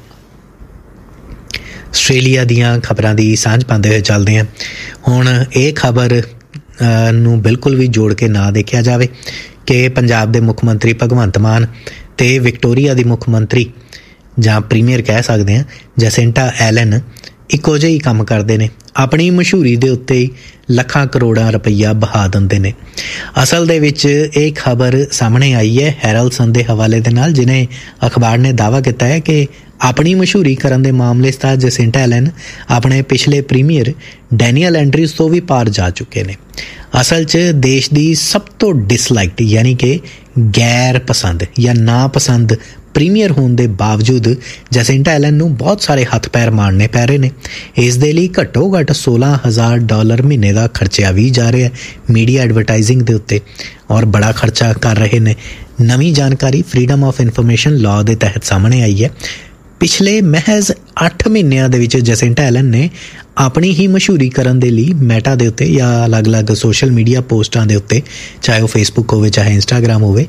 ਆਸਟ੍ਰੇਲੀਆ ਦੀਆਂ ਖਬਰਾਂ ਦੀ ਸਾਂਝ ਪਾਉਂਦੇ ਹੋਏ ਚੱਲਦੇ ਹਾਂ। ਹੁਣ ਇਹ ਖਬਰ ਨੂੰ ਬਿਲਕੁਲ ਵੀ ਜੋੜ ਕੇ ਨਾ ਦੇਖਿਆ ਜਾਵੇ ਕਿ ਪੰਜਾਬ ਦੇ ਮੁੱਖ ਮੰਤਰੀ ਭਗਵੰਤ ਮਾਨ ਤੇ ਵਿਕਟੋਰੀਆ ਦੀ ਮੁੱਖ ਮੰਤਰੀ ਜਾਂ ਪ੍ਰੀਮੀਅਰ ਕਹਿ ਸਕਦੇ ਹਾਂ ਜੈਸਿੰਟਾ ਐਲਨ ਇੱਕੋ ਜਿਹੇ ਹੀ ਕੰਮ ਕਰਦੇ ਨੇ। ਆਪਣੀ ਮਸ਼ਹੂਰੀ ਦੇ ਉੱਤੇ ਹੀ ਲੱਖਾਂ ਕਰੋੜਾਂ ਰੁਪਈਆ ਬਹਾ ਦਿੰਦੇ ਨੇ। ਅਸਲ ਦੇ ਵਿੱਚ ਇਹ ਖਬਰ ਸਾਹਮਣੇ ਆਈ ਹੈ ਹੈਰਲਡ ਸਨ ਦੇ ਹਵਾਲੇ ਦੇ ਨਾਲ, ਜਿਹਨੇ ਅਖਬਾਰ ਨੇ ਦਾਅਵਾ ਕੀਤਾ ਹੈ ਕਿ ਆਪਣੀ ਮਸ਼ਹੂਰੀ ਕਰਨ ਦੇ ਮਾਮਲੇ 'ਚ ਤਾਂ ਜੈਸਿੰਟਾ ਐਲਨ ਆਪਣੇ ਪਿਛਲੇ ਪ੍ਰੀਮੀਅਰ ਡੈਨੀਅਲ ਐਂਡਰਿਊਜ਼ ਤੋਂ ਵੀ ਪਾਰ ਜਾ ਚੁੱਕੇ ਨੇ। ਅਸਲ 'ਚ ਦੇਸ਼ ਦੀ ਸਭ ਤੋਂ ਡਿਸਲਾਈਕਡ ਯਾਨੀ ਕਿ ਗੈਰ ਪਸੰਦ ਜਾਂ ਨਾਪਸੰਦ ਪ੍ਰੀਮੀਅਰ ਹੋਣ ਦੇ ਬਾਵਜੂਦ ਜੈਸਿੰਟਾ ਐਲਨ ਨੂੰ ਬਹੁਤ ਸਾਰੇ ਹੱਥ ਪੈਰ ਮਾਰਨੇ ਪੈ ਰਹੇ ਨੇ। ਇਸ ਦੇ ਲਈ ਘੱਟੋ ਘੱਟ $16,000 ਮਹੀਨੇ ਦਾ ਖਰਚਿਆ ਵੀ ਜਾ ਰਿਹਾ ਮੀਡੀਆ ਐਡਵਰਟਾਈਜ਼ਿੰਗ ਦੇ ਉੱਤੇ ਔਰ ਬੜਾ ਖਰਚਾ ਕਰ ਰਹੇ ਨੇ। ਨਵੀਂ ਜਾਣਕਾਰੀ ਫਰੀडम ਆਫ ਇਨਫੋਰਮੇਸ਼ਨ ਲਾਅ ਦੇ ਤਹਿਤ ਸਾਹਮਣੇ ਆਈ ਹੈ। ਪਿਛਲੇ ਮਹਿਜ਼ 8 ਮਹੀਨਿਆਂ ਦੇ ਵਿੱਚ ਜੈਸਿੰਟਾ ਐਲਨ ਨੇ ਆਪਣੀ ਹੀ ਮਸ਼ਹੂਰੀ ਕਰਨ ਦੇ ਲਈ ਮੈਟਾ ਦੇ ਉੱਤੇ ਜਾਂ ਅਲੱਗ-ਅਲੱਗ ਸੋਸ਼ਲ ਮੀਡੀਆ ਪੋਸਟਾਂ ਦੇ ਉੱਤੇ, ਚਾਹੇ ਉਹ ਫੇਸਬੁੱਕ ਹੋਵੇ ਚਾਹੇ ਇੰਸਟਾਗ੍ਰਾਮ ਹੋਵੇ,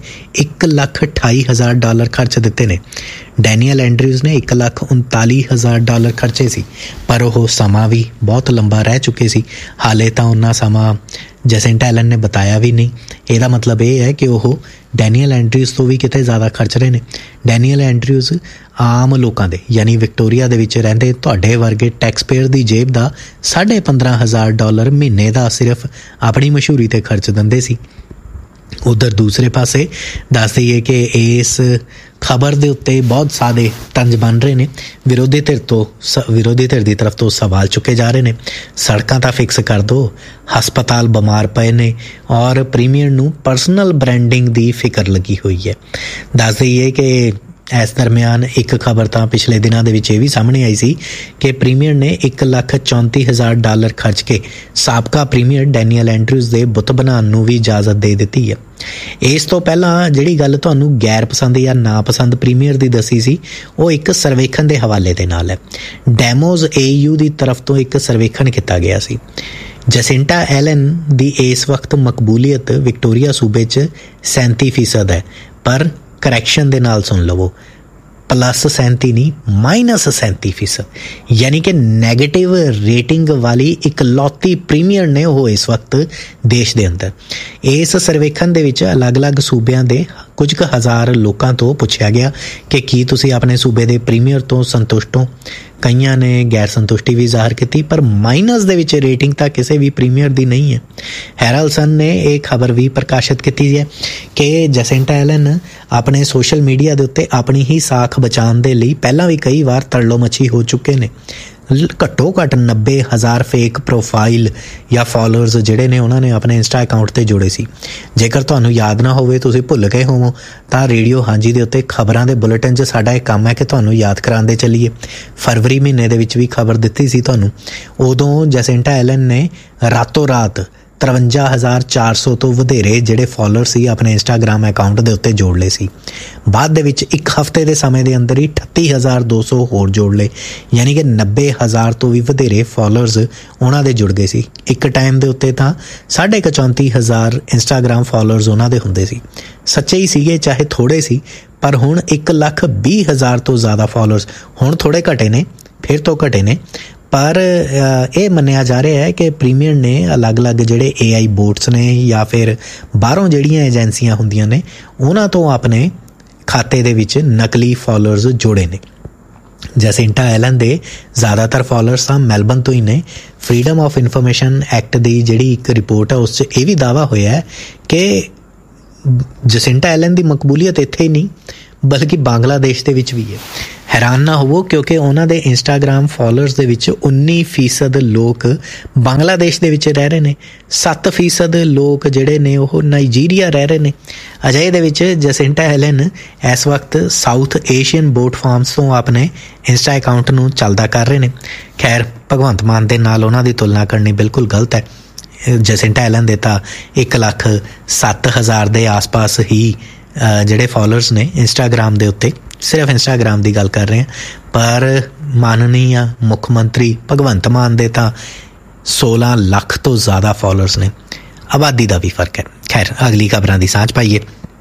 $1,28,000 ਖਰਚ ਦਿੱਤੇ ਨੇ। ਡੈਨੀਅਲ ਐਂਡਰਿਊਜ਼ ਨੇ $1,39,000 ਖਰਚੇ ਸੀ, ਪਰ ਉਹ ਸਮਾਂ ਵੀ ਬਹੁਤ ਲੰਬਾ ਰਹਿ ਚੁੱਕੇ ਸੀ। ਹਾਲੇ ਤਾਂ ਉਹਨਾਂ ਸਮਾਂ ਜੈਸਿੰਟਾ ਐਲਨ ਨੇ ਬਤਾਇਆ ਵੀ ਨਹੀਂ। ਇਹਦਾ ਮਤਲਬ ਇਹ ਹੈ ਕਿ ਉਹ ਡੈਨੀਅਲ ਐਂਡਰਿਊਜ਼ ਤੋਂ ਵੀ ਕਿਤੇ ਜ਼ਿਆਦਾ ਖਰਚ ਰਹੇ ਨੇ। ਡੈਨੀਅਲ ਐਂਡਰਿਊਜ਼ ਆਮ ਲੋਕਾਂ ਦੇ ਯਾਨੀ ਵਿਕਟੋਰੀਆ ਦੇ ਵਿੱਚ ਰਹਿੰਦੇ ਤੁਹਾਡੇ ਵਰਗੇ ਟੈਕਸਪੇਅਰ ਦੀ ਜੇਬ ਦਾ $15,500 ਮਹੀਨੇ ਦਾ ਸਿਰਫ ਆਪਣੀ ਮਸ਼ਹੂਰੀ 'ਤੇ ਖਰਚ ਦਿੰਦੇ ਸੀ। ਉਧਰ ਦੂਸਰੇ ਪਾਸੇ ਦੱਸ ਦਈਏ ਕਿ ਇਸ ਖਬਰ ਦੇ ਉੱਤੇ ਬਹੁਤ ਸਾਰੇ ਤੰਜ ਬਣ ਰਹੇ ਨੇ। ਵਿਰੋਧੀ ਧਿਰ ਦੀ ਤਰਫ ਤੋਂ ਸਵਾਲ ਚੁੱਕੇ ਜਾ ਰਹੇ ਨੇ। ਸੜਕਾਂ ਤਾਂ ਫਿਕਸ ਕਰ ਦਿਓ, ਹਸਪਤਾਲ ਬਿਮਾਰ ਪਏ ਨੇ ਔਰ ਪ੍ਰੀਮੀਅਰ ਨੂੰ ਪਰਸਨਲ ਬ੍ਰਾਂਡਿੰਗ ਦੀ ਫਿਕਰ ਲੱਗੀ ਹੋਈ ਹੈ। ਦੱਸ ਦਈਏ ਕਿ ਇਸ ਦਰਮਿਆਨ ਇੱਕ ਖਬਰ ਤਾਂ ਪਿਛਲੇ ਦਿਨਾਂ ਦੇ ਵਿੱਚ ਇਹ ਵੀ ਸਾਹਮਣੇ ਆਈ ਸੀ ਕਿ ਪ੍ਰੀਮੀਅਰ ਨੇ $1,34,000 ਖਰਚ ਕੇ ਸਾਬਕਾ ਪ੍ਰੀਮੀਅਰ ਡੈਨੀਅਲ ਐਂਡਰਿਊਜ਼ ਦੇ ਬੁੱਤ ਬਣਾਉਣ ਨੂੰ ਵੀ ਇਜਾਜ਼ਤ ਦੇ ਦਿੱਤੀ ਹੈ। ਇਸ ਤੋਂ ਪਹਿਲਾਂ ਜਿਹੜੀ ਗੱਲ ਤੁਹਾਨੂੰ ਗੈਰ ਪਸੰਦ ਜਾਂ ਨਾਪਸੰਦ ਪ੍ਰੀਮੀਅਰ ਦੀ ਦੱਸੀ ਸੀ, ਉਹ ਇੱਕ ਸਰਵੇਖਣ ਦੇ ਹਵਾਲੇ ਦੇ ਨਾਲ ਹੈ। ਡੈਮੋਜ਼ AU ਦੀ ਤਰਫ ਤੋਂ ਇੱਕ ਸਰਵੇਖਣ ਕੀਤਾ ਗਿਆ ਸੀ। ਜੈਸਿੰਟਾ ਐਲਨ ਦੀ ਇਸ ਵਕਤ ਮਕਬੂਲੀਅਤ ਵਿਕਟੋਰੀਆ ਸੂਬੇ 'ਚ 37% ਹੈ, ਪਰ ਕਰੈਕਸ਼ਨ ਦੇ ਨਾਲ ਸੁਣ ਲਵੋ, +37 ਨਹੀਂ -37%, ਯਾਨੀ ਕਿ ਨੈਗੇਟਿਵ ਰੇਟਿੰਗ ਵਾਲੀ ਇਕਲੌਤੀ ਪ੍ਰੀਮੀਅਰ ਨੇ ਉਹ ਇਸ ਵਕਤ ਦੇਸ਼ ਦੇ ਅੰਦਰ। ਇਸ ਸਰਵੇਖਣ ਦੇ ਵਿੱਚ ਅਲੱਗ-ਅਲੱਗ ਸੂਬਿਆਂ ਦੇ ਕੁਝ ਕੁ ਹਜ਼ਾਰ ਲੋਕਾਂ ਤੋਂ ਪੁੱਛਿਆ ਗਿਆ ਕਿ ਕੀ ਤੁਸੀਂ ਆਪਣੇ ਸੂਬੇ ਦੇ ਪ੍ਰੀਮੀਅਰ ਤੋਂ ਸੰਤੁਸ਼ਟ ਹੋ। ਕਈਆਂ ਨੇ ਗੈਰ ਸੰਤੁਸ਼ਟੀ ਵੀ ਜ਼ਾਹਰ ਕੀਤੀ, ਪਰ ਮਾਈਨਸ ਦੇ ਵਿੱਚ ਰੇਟਿੰਗ ਤਾਂ ਕਿਸੇ ਵੀ ਪ੍ਰੀਮੀਅਰ ਦੀ ਨਹੀਂ ਹੈ। ਹੈਰਲਡ ਸਨ ਨੇ ਇਹ ਖਬਰ ਵੀ ਪ੍ਰਕਾਸ਼ਿਤ ਕੀਤੀ ਹੈ ਕਿ ਜੈਸਿੰਟਾ ਐਲਨ ਆਪਣੇ ਸੋਸ਼ਲ ਮੀਡੀਆ ਦੇ ਉੱਤੇ ਆਪਣੀ ਹੀ ਸਾਖ ਬਚਾਉਣ ਦੇ ਲਈ ਪਹਿਲਾਂ ਵੀ ਕਈ ਵਾਰ ਤਰਲੋ ਮੱਛੀ ਹੋ ਚੁੱਕੇ ਨੇ। ਘੱਟੋ ਘੱਟ 90,000 ਫੇਕ ਪ੍ਰੋਫਾਈਲ ਜਾਂ ਫੋਲੋਅਰਸ ਜਿਹੜੇ ਨੇ ਉਹਨਾਂ ਨੇ ਆਪਣੇ ਇੰਸਟਾ ਅਕਾਊਂਟ 'ਤੇ ਜੋੜੇ ਸੀ। ਜੇਕਰ ਤੁਹਾਨੂੰ ਯਾਦ ਨਾ ਹੋਵੇ, ਤੁਸੀਂ ਭੁੱਲ ਗਏ ਹੋਵੋ, ਤਾਂ ਰੇਡੀਓ ਹਾਂਜੀ ਦੇ ਉੱਤੇ ਖਬਰਾਂ ਦੇ ਬੁਲੇਟਿਨ 'ਚ ਸਾਡਾ ਇਹ ਕੰਮ ਹੈ ਕਿ ਤੁਹਾਨੂੰ ਯਾਦ ਕਰਾਉਂਦੇ ਚੱਲੀਏ। ਫਰਵਰੀ ਮਹੀਨੇ ਦੇ ਵਿੱਚ ਵੀ ਖਬਰ ਦਿੱਤੀ ਸੀ ਤੁਹਾਨੂੰ। ਉਦੋਂ ਜੈਸਿੰਟਾ ਐਲਨ ਨੇ ਰਾਤੋਂ ਰਾਤ 53,400 ਤੋਂ ਵਧੇਰੇ ਜਿਹੜੇ ਫਾਲੋਅਰ ਸੀ ਆਪਣੇ ਇੰਸਟਾਗ੍ਰਾਮ ਅਕਾਊਂਟ ਦੇ ਉੱਤੇ ਜੋੜ ਲਏ ਸੀ। ਬਾਅਦ ਦੇ ਵਿੱਚ ਇੱਕ ਹਫ਼ਤੇ ਦੇ ਸਮੇਂ ਦੇ ਅੰਦਰ ਹੀ 38,200 ਹੋਰ ਜੋੜ ਲਏ, ਯਾਨੀ ਕਿ 90,000 ਤੋਂ ਵੀ ਵਧੇਰੇ ਫਾਲੋਅਰਸ ਉਹਨਾਂ ਦੇ ਜੁੜ ਗਏ ਸੀ। ਇੱਕ ਟਾਈਮ ਦੇ ਉੱਤੇ ਤਾਂ 34,500 ਇੰਸਟਾਗ੍ਰਾਮ ਫਾਲੋਅਰਸ ਉਹਨਾਂ ਦੇ ਹੁੰਦੇ ਸੀ। ਸੱਚੇ ਹੀ ਸੀਗੇ, ਚਾਹੇ ਥੋੜ੍ਹੇ ਸੀ, ਪਰ ਹੁਣ 1,20,000 ਤੋਂ ਜ਼ਿਆਦਾ ਫਾਲੋਅਰਸ ਹੁਣ ਥੋੜ੍ਹੇ ਘਟੇ ਨੇ, ਫਿਰ ਤੋਂ ਘਟੇ ਨੇ। ਪਰ ਇਹ ਮੰਨਿਆ ਜਾ ਰਿਹਾ ਹੈ ਕਿ ਪ੍ਰੀਮੀਅਰ ਨੇ ਅਲੱਗ-ਅਲੱਗ ਜਿਹੜੇ AI ਬੋਟਸ ਨੇ ਜਾਂ ਫਿਰ ਬਾਹਰੋਂ ਜਿਹੜੀਆਂ ਏਜੰਸੀਆਂ ਹੁੰਦੀਆਂ ਨੇ ਉਹਨਾਂ ਤੋਂ ਆਪਣੇ ਖਾਤੇ ਦੇ ਵਿੱਚ ਨਕਲੀ ਫਾਲੋਅਰਸ ਜੋੜੇ ਨੇ। ਜੈਸਿੰਟਾ ਐਲਨ ਦੇ ਜ਼ਿਆਦਾਤਰ ਫਾਲੋਅਰਸ ਤਾਂ ਮੈਲਬਨ ਤੋਂ ਹੀ ਨੇ। ਫਰੀडम ਆਫ ਇਨਫੋਰਮੇਸ਼ਨ ਐਕਟ ਦੀ ਜਿਹੜੀ ਇੱਕ ਰਿਪੋਰਟ ਹੈ ਉਸ 'ਚ ਇਹ ਵੀ ਦਾਅਵਾ ਹੋਇਆ ਹੈ ਕਿ ਜੈਸਿੰਟਾ ਐਲਨ ਦੀ ਮਕਬੂਲੀਅਤ ਇੱਥੇ ਹੀ ਨਹੀਂ ਬਲਕਿ ਬੰਗਲਾਦੇਸ਼ ਦੇ ਵਿੱਚ ਵੀ ਹੈ। ਹੈਰਾਨ ਨਾ ਹੋਵੋ ਕਿਉਂਕਿ ਉਹਨਾਂ ਦੇ ਇੰਸਟਾਗ੍ਰਾਮ ਫਾਲੋਅਰਸ ਦੇ ਵਿੱਚ 19% ਲੋਕ ਬੰਗਲਾਦੇਸ਼ ਦੇ ਵਿੱਚ ਰਹਿ ਰਹੇ ਨੇ, 7% ਲੋਕ ਜਿਹੜੇ ਨੇ ਉਹ ਨਾਈਜੀਰੀਆ ਰਹਿ ਰਹੇ ਨੇ। ਅਜਿਹੇ ਦੇ ਵਿੱਚ ਜੈਸਿੰਟਾ ਐਲਨ ਇਸ ਵਕਤ ਸਾਊਥ ਏਸ਼ੀਅਨ ਬੋਟ ਫਾਰਮਸ ਤੋਂ ਆਪਣੇ ਇੰਸਟਾ ਅਕਾਊਂਟ ਨੂੰ ਚੱਲਦਾ ਕਰ ਰਹੇ ਨੇ। ਖੈਰ, ਭਗਵੰਤ ਮਾਨ ਦੇ ਨਾਲ ਉਹਨਾਂ ਦੀ ਤੁਲਨਾ ਕਰਨੀ ਬਿਲਕੁਲ ਗਲਤ ਹੈ। ਜੈਸਿੰਟਾ ਐਲਨ ਦੇ ਤਾਂ 1,07,000 ਦੇ ਆਸ-ਪਾਸ ਹੀ ਜਿਹੜੇ ਫਾਲੋਅਰਸ ਨੇ ਇੰਸਟਾਗ੍ਰਾਮ ਦੇ ਉੱਤੇ, ਸਿਰਫ ਇੰਸਟਾਗ੍ਰਾਮ ਦੀ ਗੱਲ ਕਰ ਰਹੇ ਹਾਂ। ਪਰ ਮਾਨਨੀय ਮੁੱਖ ਮੰਤਰੀ ਭਗਵੰਤ ਮਾਨ ਦੇ ਤਾਂ 16 ਲੱਖ ਤੋਂ ਜ਼ਿਆਦਾ ਫਾਲੋਅਰਸ ਨੇ। ਆਬਾਦੀ ਦਾ ਵੀ ਫਰਕ ਹੈ। ਖੈਰ, ਅਗਲੀ ਖਬਰਾਂ ਦੀ ਸਾਂਝ ਪਾਈਏ।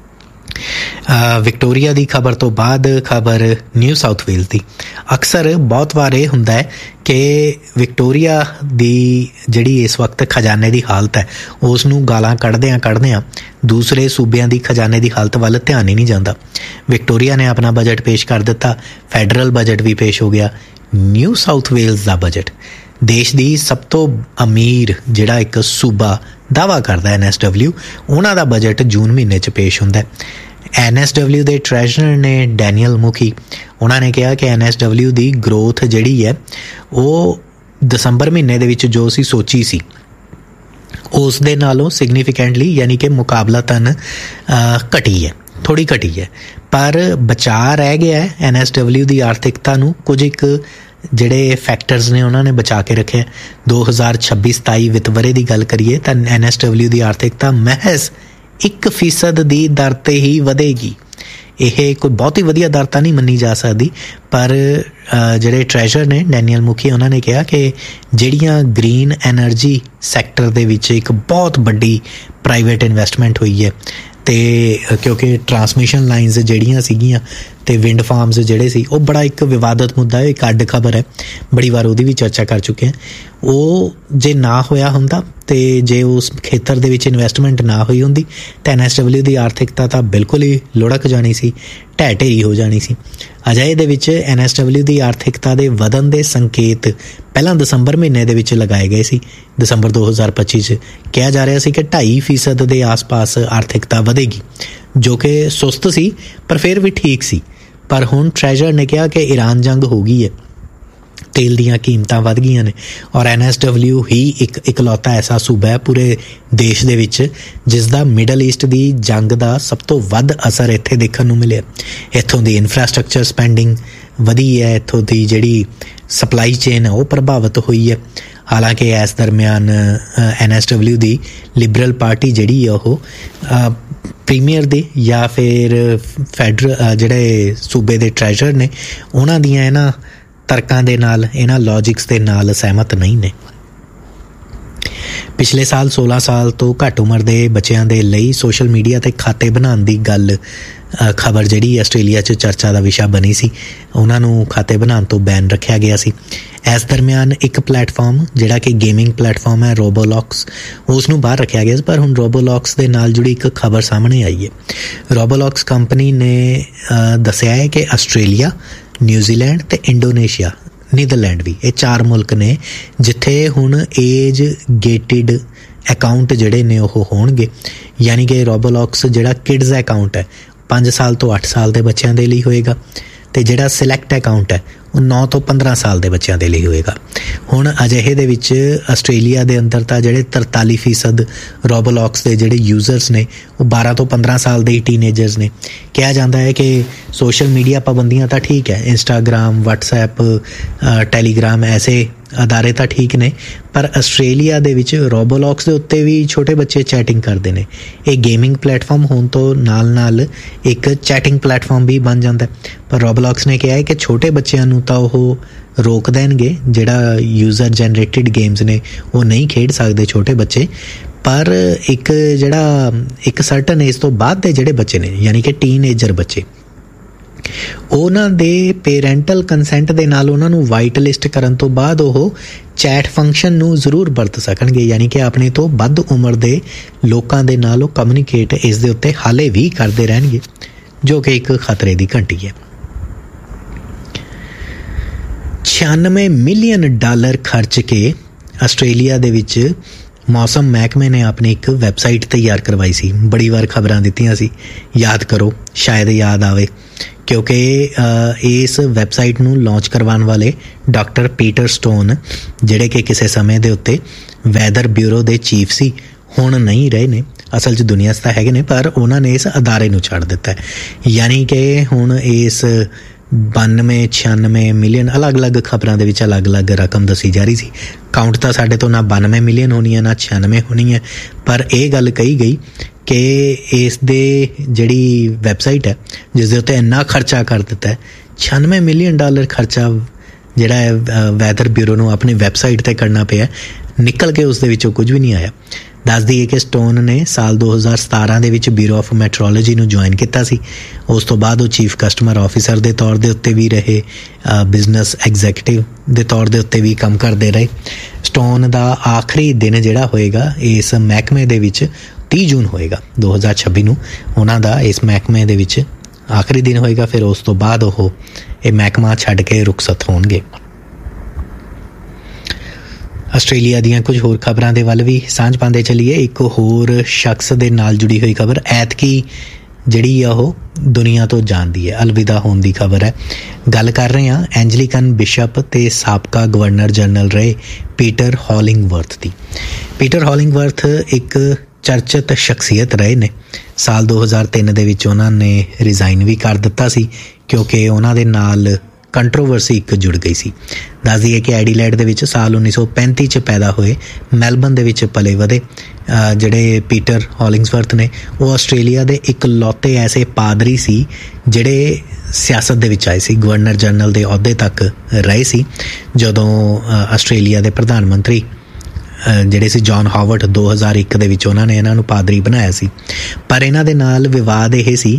ਵਿਕਟੋਰੀਆ ਦੀ ਖਬਰ ਤੋਂ ਬਾਅਦ ਖਬਰ ਨਿਊ ਸਾਊਥ ਵੇਲਜ਼ ਦੀ। ਅਕਸਰ ਬਹੁਤ ਵਾਰ ਇਹ ਹੁੰਦਾ ਹੈ ਕਿ ਵਿਕਟੋਰੀਆ ਦੀ ਜਿਹੜੀ ਇਸ ਵਕਤ ਖਜ਼ਾਨੇ ਦੀ ਹਾਲਤ ਹੈ ਉਸ ਨੂੰ ਗਾਲਾਂ ਕੱਢਦਿਆਂ ਦੂਸਰੇ ਸੂਬਿਆਂ ਦੀ ਖਜ਼ਾਨੇ ਦੀ ਹਾਲਤ ਵੱਲ ਧਿਆਨ ਹੀ ਨਹੀਂ ਜਾਂਦਾ। ਵਿਕਟੋਰੀਆ ਨੇ ਆਪਣਾ ਬਜਟ ਪੇਸ਼ ਕਰ ਦਿੱਤਾ, ਫੈਡਰਲ ਬਜਟ ਵੀ ਪੇਸ਼ ਹੋ ਗਿਆ। ਨਿਊ ਸਾਊਥ ਵੇਲਜ਼ ਦਾ ਬਜਟ ਦੇਸ਼ ਦੀ ਸਭ ਤੋਂ ਅਮੀਰ ਜਿਹੜਾ ਇੱਕ ਸੂਬਾ ਦਾਅਵਾ ਕਰਦਾ NSW, ਉਹਨਾਂ ਦਾ ਬਜਟ ਜੂਨ ਮਹੀਨੇ 'ਚ ਪੇਸ਼ ਹੁੰਦਾ। NSW ਦੇ ਟ੍ਰੈਜਰਰ ਨੇ ਡੈਨੀਅਲ ਮੁਖੀ, ਉਹਨਾਂ ਨੇ ਕਿਹਾ ਕਿ NSW ਦੀ ਗਰੋਥ ਜਿਹੜੀ ਹੈ ਉਹ ਦਸੰਬਰ ਮਹੀਨੇ ਦੇ ਵਿੱਚ ਜੋ ਅਸੀਂ ਸੋਚੀ ਸੀ ਉਸ ਦੇ ਨਾਲੋਂ ਸਿਗਨੀਫਿਕੈਂਟਲੀ ਯਾਨੀ ਕਿ ਮੁਕਾਬਲਤਨ ਘਟੀ ਹੈ, ਥੋੜ੍ਹੀ ਘਟੀ ਹੈ, ਪਰ ਬਚਾ ਰਹਿ ਗਿਆ ਹੈ NSW ਦੀ ਆਰਥਿਕਤਾ ਨੂੰ। ਕੁਝ ਇੱਕ ਜਿਹੜੇ ਫੈਕਟਰਸ ਨੇ ਉਹਨਾਂ ਨੇ ਬਚਾ ਕੇ ਰੱਖਿਆ। 2026-27 ਵਿੱਤ ਵਰ੍ਹੇ ਦੀ ਗੱਲ ਕਰੀਏ ਤਾਂ NSW ਦੀ ਆਰਥਿਕਤਾ ਮਹਿਜ਼ 1% ਦੀ ਦਰ 'ਤੇ ਹੀ ਵਧੇਗੀ। ਇਹ ਕੋਈ ਬਹੁਤ ਹੀ ਵਧੀਆ ਦਰ ਤਾਂ ਨਹੀਂ ਮੰਨੀ ਜਾ ਸਕਦੀ, ਪਰ ਜਿਹੜੇ ਟ੍ਰੈਜਰਰ ਨੇ ਡੈਨੀਅਲ ਮੁਖੀ, ਉਹਨਾਂ ਨੇ ਕਿਹਾ ਕਿ ਜਿਹੜੀਆਂ ਗ੍ਰੀਨ ਐਨਰਜੀ ਸੈਕਟਰ ਦੇ ਵਿੱਚ ਇੱਕ ਬਹੁਤ ਵੱਡੀ ਪ੍ਰਾਈਵੇਟ ਇਨਵੈਸਟਮੈਂਟ ਹੋਈ ਹੈ ਅਤੇ ਕਿਉਂਕਿ ਟਰਾਂਸਮਿਸ਼ਨ ਲਾਈਨਸ ਜਿਹੜੀਆਂ ਸੀਗੀਆਂ ਅਤੇ ਵਿੰਡ ਫਾਰਮਸ ਜਿਹੜੇ ਸੀ ਉਹ ਬੜਾ ਇੱਕ ਵਿਵਾਦਤ ਮੁੱਦਾ ਹੈ, ਇੱਕ ਅੱਡ ਖਬਰ ਹੈ, ਬੜੀ ਵਾਰ ਉਹਦੀ ਵੀ ਚਰਚਾ ਕਰ ਚੁੱਕੇ ਹਾਂ। ਉਹ ਜੇ ਨਾ ਹੋਇਆ ਹੁੰਦਾ ਅਤੇ ਜੇ ਉਸ ਖੇਤਰ ਦੇ ਵਿੱਚ ਇਨਵੈਸਟਮੈਂਟ ਨਾ ਹੋਈ ਹੁੰਦੀ ਤਾਂ NSW ਦੀ ਆਰਥਿਕਤਾ ਤਾਂ ਬਿਲਕੁਲ ਹੀ ਲੁੜਕ ਜਾਣੀ ਸੀ, ਢਹਿ ਢੇਰੀ ਹੋ ਜਾਣੀ ਸੀ। ਅਜਿਹੇ ਦੇ ਵਿੱਚ NSW ਦੀ ਆਰਥਿਕਤਾ ਦੇ ਵਧਣ ਦੇ ਸੰਕੇਤ ਪਹਿਲਾਂ ਦਸੰਬਰ ਮਹੀਨੇ ਦੇ ਵਿੱਚ ਲਗਾਏ ਗਏ ਸੀ। ਦਸੰਬਰ 2025 'ਚ ਕਿਹਾ ਜਾ ਰਿਹਾ ਸੀ ਕਿ 2.5% ਦੇ ਆਸ-ਪਾਸ ਆਰਥਿਕਤਾ ਵਧੇਗੀ, ਜੋ ਕਿ ਸੁਸਤ ਸੀ ਪਰ ਫਿਰ ਵੀ ਠੀਕ ਸੀ। ਪਰ ਹੁਣ ਟ੍ਰੈਜਰ ਨੇ ਕਿਹਾ ਕਿ ਈਰਾਨ ਜੰਗ ਹੋ ਗਈ ਹੈ, ਤੇਲ ਦੀਆਂ ਕੀਮਤਾਂ ਵੱਧ ਗਈਆਂ ਨੇ ਔਰ NSW ਹੀ ਇੱਕ ਇਕਲੌਤਾ ਐਸਾ ਸੂਬਾ ਹੈ ਪੂਰੇ ਦੇਸ਼ ਦੇ ਵਿੱਚ ਜਿਸ ਦਾ ਮਿਡਲ ਈਸਟ ਦੀ ਜੰਗ ਦਾ ਸਭ ਤੋਂ ਵੱਧ ਅਸਰ ਇੱਥੇ ਦੇਖਣ ਨੂੰ ਮਿਲਿਆ। ਇੱਥੋਂ ਦੀ ਇਨਫਰਾਸਟਰਕਚਰ ਸਪੈਂਡਿੰਗ ਵਧੀ ਹੈ, ਇੱਥੋਂ ਦੀ ਜਿਹੜੀ ਸਪਲਾਈ ਚੇਨ ਹੈ ਉਹ ਪ੍ਰਭਾਵਿਤ ਹੋਈ ਹੈ। ਹਾਲਾਂਕਿ ਇਸ ਦਰਮਿਆਨ NSW ਦੀ ਲਿਬਰਲ ਪਾਰਟੀ ਜਿਹੜੀ ਹੈ ਉਹ ਪ੍ਰੀਮੀਅਰ ਦੇ ਜਾਂ ਫਿਰ ਫੈਡਰਲ ਜਿਹੜੇ ਸੂਬੇ ਦੇ ਟ੍ਰੈਜਰਰ ਨੇ ਉਹਨਾਂ ਦੀਆਂ ਇਹਨਾਂ ਤਰਕਾਂ ਦੇ ਨਾਲ, ਇਹਨਾਂ ਲੌਜਿਕਸ ਦੇ ਨਾਲ ਸਹਿਮਤ ਨਹੀਂ ਨੇ। ਪਿਛਲੇ ਸਾਲ 16 ਸਾਲ ਤੋਂ ਘੱਟ ਉਮਰ ਦੇ ਬੱਚਿਆਂ ਦੇ ਲਈ ਸੋਸ਼ਲ ਮੀਡੀਆ 'ਤੇ ਖਾਤੇ ਬਣਾਉਣ ਦੀ ਗੱਲ ਖਬਰ ਜਿਹੜੀ ਆਸਟ੍ਰੇਲੀਆ 'ਚ ਚਰਚਾ ਦਾ ਵਿਸ਼ਾ ਬਣੀ ਸੀ। ਉਹਨਾਂ ਨੂੰ ਖਾਤੇ ਬਣਾਉਣ ਤੋਂ ਬੈਨ ਰੱਖਿਆ ਗਿਆ ਸੀ। ਇਸ ਦਰਮਿਆਨ ਇੱਕ ਪਲੇਟਫਾਰਮ ਜਿਹੜਾ ਕਿ ਗੇਮਿੰਗ ਪਲੇਟਫਾਰਮ ਹੈ ਰੋਬੋਲੌਕਸ, ਉਸ ਨੂੰ ਬਾਹਰ ਰੱਖਿਆ ਗਿਆ ਸੀ। ਪਰ ਹੁਣ ਰੋਬੋਲੌਕਸ ਦੇ ਨਾਲ ਜੁੜੀ ਇੱਕ ਖਬਰ ਸਾਹਮਣੇ ਆਈ ਹੈ। ਰੋਬੋਲੌਕਸ ਕੰਪਨੀ ਨੇ ਦੱਸਿਆ ਹੈ ਕਿ ਆਸਟ੍ਰੇਲੀਆ, ਨਿਊਜ਼ੀਲੈਂਡ ਅਤੇ ਇੰਡੋਨੇਸ਼ੀਆ, ਨੀਦਰਲੈਂਡ ਵੀ, ਇਹ 4 ਮੁਲਕ ਨੇ ਜਿੱਥੇ ਹੁਣ ਏਜ ਗੇਟਿਡ ਅਕਾਊਂਟ ਜਿਹੜੇ ਨੇ ਉਹ ਹੋਣਗੇ। ਯਾਨੀ ਕਿ ਰੋਬੋਲੌਕਸ ਜਿਹੜਾ ਕਿਡਜ਼ ਅਕਾਊਂਟ ਹੈ 5 ਸਾਲ ਤੋਂ 8 ਸਾਲ ਦੇ ਬੱਚਿਆਂ ਦੇ ਲਈ ਹੋਏਗਾ ਅਤੇ ਜਿਹੜਾ ਸਿਲੈਕਟ ਅਕਾਊਂਟ ਹੈ ਉਹ 9 ਤੋਂ 15 ਸਾਲ ਦੇ ਬੱਚਿਆਂ ਦੇ ਲਈ ਹੋਏਗਾ। ਹੁਣ ਅਜਿਹੇ ਦੇ ਵਿੱਚ ਆਸਟ੍ਰੇਲੀਆ ਦੇ ਅੰਦਰ ਤਾਂ ਜਿਹੜੇ 43% ਰੋਬੋਲੌਕਸ ਦੇ ਜਿਹੜੇ ਯੂਜ਼ਰਸ ਨੇ ਉਹ 12 ਤੋਂ 15 ਸਾਲ ਦੇ ਹੀ ਟੀਨੇਜਰਸ ਨੇ। ਕਿਹਾ ਜਾਂਦਾ ਹੈ ਕਿ ਸੋਸ਼ਲ ਮੀਡੀਆ ਪਾਬੰਦੀਆਂ ਤਾਂ ਠੀਕ ਹੈ, ਇੰਸਟਾਗ੍ਰਾਮ, ਵਟਸਐਪ, ਟੈਲੀਗ੍ਰਾਮ ਐਸੇ ਅਦਾਰੇ ਤਾਂ ਠੀਕ ਨੇ, ਪਰ ਆਸਟ੍ਰੇਲੀਆ ਦੇ ਵਿੱਚ ਰੋਬੋਲੌਕਸ ਦੇ ਉੱਤੇ ਵੀ ਛੋਟੇ ਬੱਚੇ ਚੈਟਿੰਗ ਕਰਦੇ ਨੇ। ਇਹ ਗੇਮਿੰਗ ਪਲੇਟਫਾਰਮ ਹੋਣ ਤੋਂ ਨਾਲ ਇੱਕ ਚੈਟਿੰਗ ਪਲੇਟਫਾਰਮ ਵੀ ਬਣ ਜਾਂਦਾ। ਪਰ ਰੋਬੋਲੌਕਸ ਨੇ ਕਿਹਾ ਹੈ ਕਿ ਛੋਟੇ ਬੱਚਿਆਂ ਨੂੰ ਤਾਂ ਉਹ ਰੋਕ ਦੇਣਗੇ, ਜਿਹੜਾ ਯੂਜ਼ਰ ਜਨਰੇਟਿਡ ਗੇਮਸ ਨੇ ਉਹ ਨਹੀਂ ਖੇਡ ਸਕਦੇ ਛੋਟੇ ਬੱਚੇ, ਪਰ ਇੱਕ ਸਰਟਨ ਏਜ ਤੋਂ ਬਾਅਦ ਦੇ ਜਿਹੜੇ ਬੱਚੇ ਨੇ, ਯਾਨੀ ਕਿ ਟੀਨਏਜਰ ਬੱਚੇ, ਉਹਨਾਂ ਦੇ ਪੇਰੈਂਟਲ ਕੰਸੈਂਟ ਦੇ ਨਾਲ ਉਹਨਾਂ ਨੂੰ ਵਾਈਟ ਲਿਸਟ ਕਰਨ ਤੋਂ ਬਾਅਦ ਉਹ ਚੈਟ ਫੰਕਸ਼ਨ ਨੂੰ ਜ਼ਰੂਰ ਵਰਤ ਸਕਣਗੇ, ਯਾਨੀ ਕਿ ਆਪਣੇ ਤੋਂ ਵੱਧ ਉਮਰ ਦੇ ਲੋਕਾਂ ਦੇ ਨਾਲ ਉਹ ਕਮਿਊਨੀਕੇਟ ਇਸ ਦੇ ਉੱਤੇ ਹਾਲੇ ਵੀ ਕਰਦੇ ਰਹਿਣਗੇ, ਜੋ ਕਿ ਇੱਕ ਖਤਰੇ ਦੀ ਘੰਟੀ ਹੈ। $96 ਮਿਲੀਅਨ ਖਰਚ ਕੇ ਆਸਟ੍ਰੇਲੀਆ ਦੇ ਵਿੱਚ ਮੌਸਮ ਮਹਿਕਮੇ ਨੇ ਆਪਣੀ ਇੱਕ ਵੈਬਸਾਈਟ ਤਿਆਰ ਕਰਵਾਈ ਸੀ। ਬੜੀ ਵਾਰ ਖਬਰਾਂ ਦਿੱਤੀਆਂ ਸੀ, ਯਾਦ ਕਰੋ, ਸ਼ਾਇਦ ਯਾਦ ਆਵੇ, ਕਿਉਂਕਿ ਇਸ ਵੈਬਸਾਈਟ ਨੂੰ ਲਾਂਚ ਕਰਵਾਉਣ ਵਾਲੇ ਡਾਕਟਰ ਪੀਟਰ ਸਟੋਨ, ਜਿਹੜੇ ਕਿ ਕਿਸੇ ਸਮੇਂ ਦੇ ਉੱਤੇ ਵੈਦਰ ਬਿਊਰੋ ਦੇ ਚੀਫ ਸੀ, ਹੁਣ ਨਹੀਂ ਰਹੇ ਨੇ। ਅਸਲ 'ਚ ਦੁਨੀਆ 'ਚ ਤਾਂ ਹੈਗੇ ਨੇ, ਪਰ ਉਹਨਾਂ ਨੇ ਇਸ ਅਦਾਰੇ ਨੂੰ ਛੱਡ ਦਿੱਤਾ। ਯਾਨੀ ਕਿ ਹੁਣ ਇਸ 92-96 ਮਿਲੀਅਨ ਅਲੱਗ-ਅਲੱਗ ਖਬਰਾਂ ਦੇ ਵਿੱਚ ਅਲੱਗ-ਅਲੱਗ ਰਕਮ ਦੱਸੀ ਜਾ ਰਹੀ ਸੀ। ਕਾਊਂਟ ਤਾਂ ਸਾਡੇ ਤੋਂ ਨਾ 92 ਮਿਲੀਅਨ ਹੋਣੀ ਹੈ ਨਾ 96 ਹੋਣੀ ਹੈ, ਪਰ ਇਹ ਗੱਲ ਕਹੀ ਗਈ ਕਿ ਇਸ ਦੇ ਜਿਹੜੀ ਵੈਬਸਾਈਟ ਹੈ ਜਿਸ ਦੇ ਉੱਤੇ ਇੰਨਾ ਖਰਚਾ ਕਰ ਦਿੱਤਾ ਹੈ, $96 ਮਿਲੀਅਨ ਖਰਚਾ ਜਿਹੜਾ ਹੈ ਵੈਦਰ ਬਿਊਰੋ ਨੂੰ ਆਪਣੀ ਵੈਬਸਾਈਟ 'ਤੇ ਕਰਨਾ ਪਿਆ, ਨਿਕਲ ਕੇ ਉਸ ਦੇ ਵਿੱਚੋਂ ਕੁਝ ਵੀ ਨਹੀਂ ਆਇਆ। ਦੱਸ ਦਈਏ ਕਿ ਸਟੋਨ ਨੇ ਸਾਲ 2017 ਦੇ ਵਿੱਚ ਬਿਊਰੋ ਆਫ ਮੈਟਰੋਲੋਜੀ ਨੂੰ ਜੁਆਇਨ ਕੀਤਾ ਸੀ। ਉਸ ਤੋਂ ਬਾਅਦ ਉਹ ਚੀਫ ਕਸਟਮਰ ਆਫਿਸਰ ਦੇ ਤੌਰ ਦੇ ਉੱਤੇ ਵੀ ਰਹੇ, ਬਿਜ਼ਨਸ ਐਗਜ਼ੈਕਟਿਵ ਦੇ ਤੌਰ ਦੇ ਉੱਤੇ ਵੀ ਕੰਮ ਕਰਦੇ ਰਹੇ। ਸਟੋਨ ਦਾ ਆਖਰੀ ਦਿਨ ਜਿਹੜਾ ਹੋਏਗਾ ਇਸ ਮਹਿਕਮੇ ਦੇ ਵਿੱਚ 30 ਜੂਨ ਹੋਏਗਾ 2026 ਨੂੰ, ਉਹਨਾਂ ਦਾ ਇਸ ਮਹਿਕਮੇ ਦੇ ਵਿੱਚ ਆਖਰੀ ਦਿਨ ਹੋਏਗਾ। ਫਿਰ ਉਸ ਤੋਂ ਬਾਅਦ ਉਹ ਇਹ ਮਹਿਕਮਾ ਛੱਡ ਕੇ ਰੁਖਸਤ ਹੋਣਗੇ। ਆਸਟ੍ਰੇਲੀਆ ਦੀਆਂ ਕੁਝ ਹੋਰ ਖਬਰਾਂ ਦੇ ਵੱਲ ਵੀ ਸਾਂਝ ਪਾਉਂਦੇ ਚੱਲੀਏ। ਇੱਕ ਹੋਰ ਸ਼ਖਸ ਦੇ ਨਾਲ ਜੁੜੀ ਹੋਈ ਖਬਰ, ਐਤਕੀ ਜਿਹੜੀ ਆ ਉਹ ਦੁਨੀਆ ਤੋਂ ਜਾਂਦੀ ਹੈ, ਅਲਵਿਦਾ ਹੋਣ ਦੀ ਖਬਰ ਹੈ। ਗੱਲ ਕਰ ਰਹੇ ਹਾਂ ਐਂਜਲੀਕਨ ਬਿਸ਼ਪ ਤੇ ਸਾਬਕਾ ਗਵਰਨਰ ਜਨਰਲ ਰਹੇ ਪੀਟਰ ਹੌਲਿੰਗਵਰਥ ਦੀ। ਪੀਟਰ ਹੌਲਿੰਗਵਰਥ ਇੱਕ ਚਰਚਿਤ ਸ਼ਖਸੀਅਤ ਰਹੇ ਨੇ। ਸਾਲ 2003 ਦੇ ਵਿੱਚ ਉਹਨਾਂ ਨੇ ਰਿਜ਼ਾਈਨ ਵੀ ਕਰ ਦਿੱਤਾ ਸੀ, ਕਿਉਂਕਿ ਉਹਨਾਂ ਦੇ ਨਾਲ ਕੰਟਰੋਵਰਸੀ ਇੱਕ ਜੁੜ ਗਈ ਸੀ। ਦੱਸ ਦਈਏ ਕਿ ਐਡੀਲੇਡ ਦੇ ਵਿੱਚ ਸਾਲ 1935 'ਚ ਪੈਦਾ ਹੋਏ, ਮੈਲਬਨ ਦੇ ਵਿੱਚ ਪਲੇ ਵਧੇ ਜਿਹੜੇ ਪੀਟਰ ਹੌਲਿੰਗਵਰਥ ਨੇ, ਉਹ ਆਸਟ੍ਰੇਲੀਆ ਦੇ ਇਕਲੌਤੇ ਐਸੇ ਪਾਦਰੀ ਸੀ ਜਿਹੜੇ ਸਿਆਸਤ ਦੇ ਵਿੱਚ ਆਏ ਸੀ, ਗਵਰਨਰ ਜਨਰਲ ਦੇ ਅਹੁਦੇ ਤੱਕ ਰਹੇ ਸੀ। ਜਦੋਂ ਆਸਟ੍ਰੇਲੀਆ ਦੇ ਪ੍ਰਧਾਨ ਮੰਤਰੀ ਜਿਹੜੇ ਸੀ ਜੌਨ ਹਾਵਰਡ 2001 ਦੇ ਵਿੱਚ ਉਹਨਾਂ ਨੇ ਇਹਨਾਂ ਨੂੰ ਪਾਦਰੀ ਬਣਾਇਆ ਸੀ। ਪਰ ਇਹਨਾਂ ਦੇ ਨਾਲ ਵਿਵਾਦ ਇਹ ਸੀ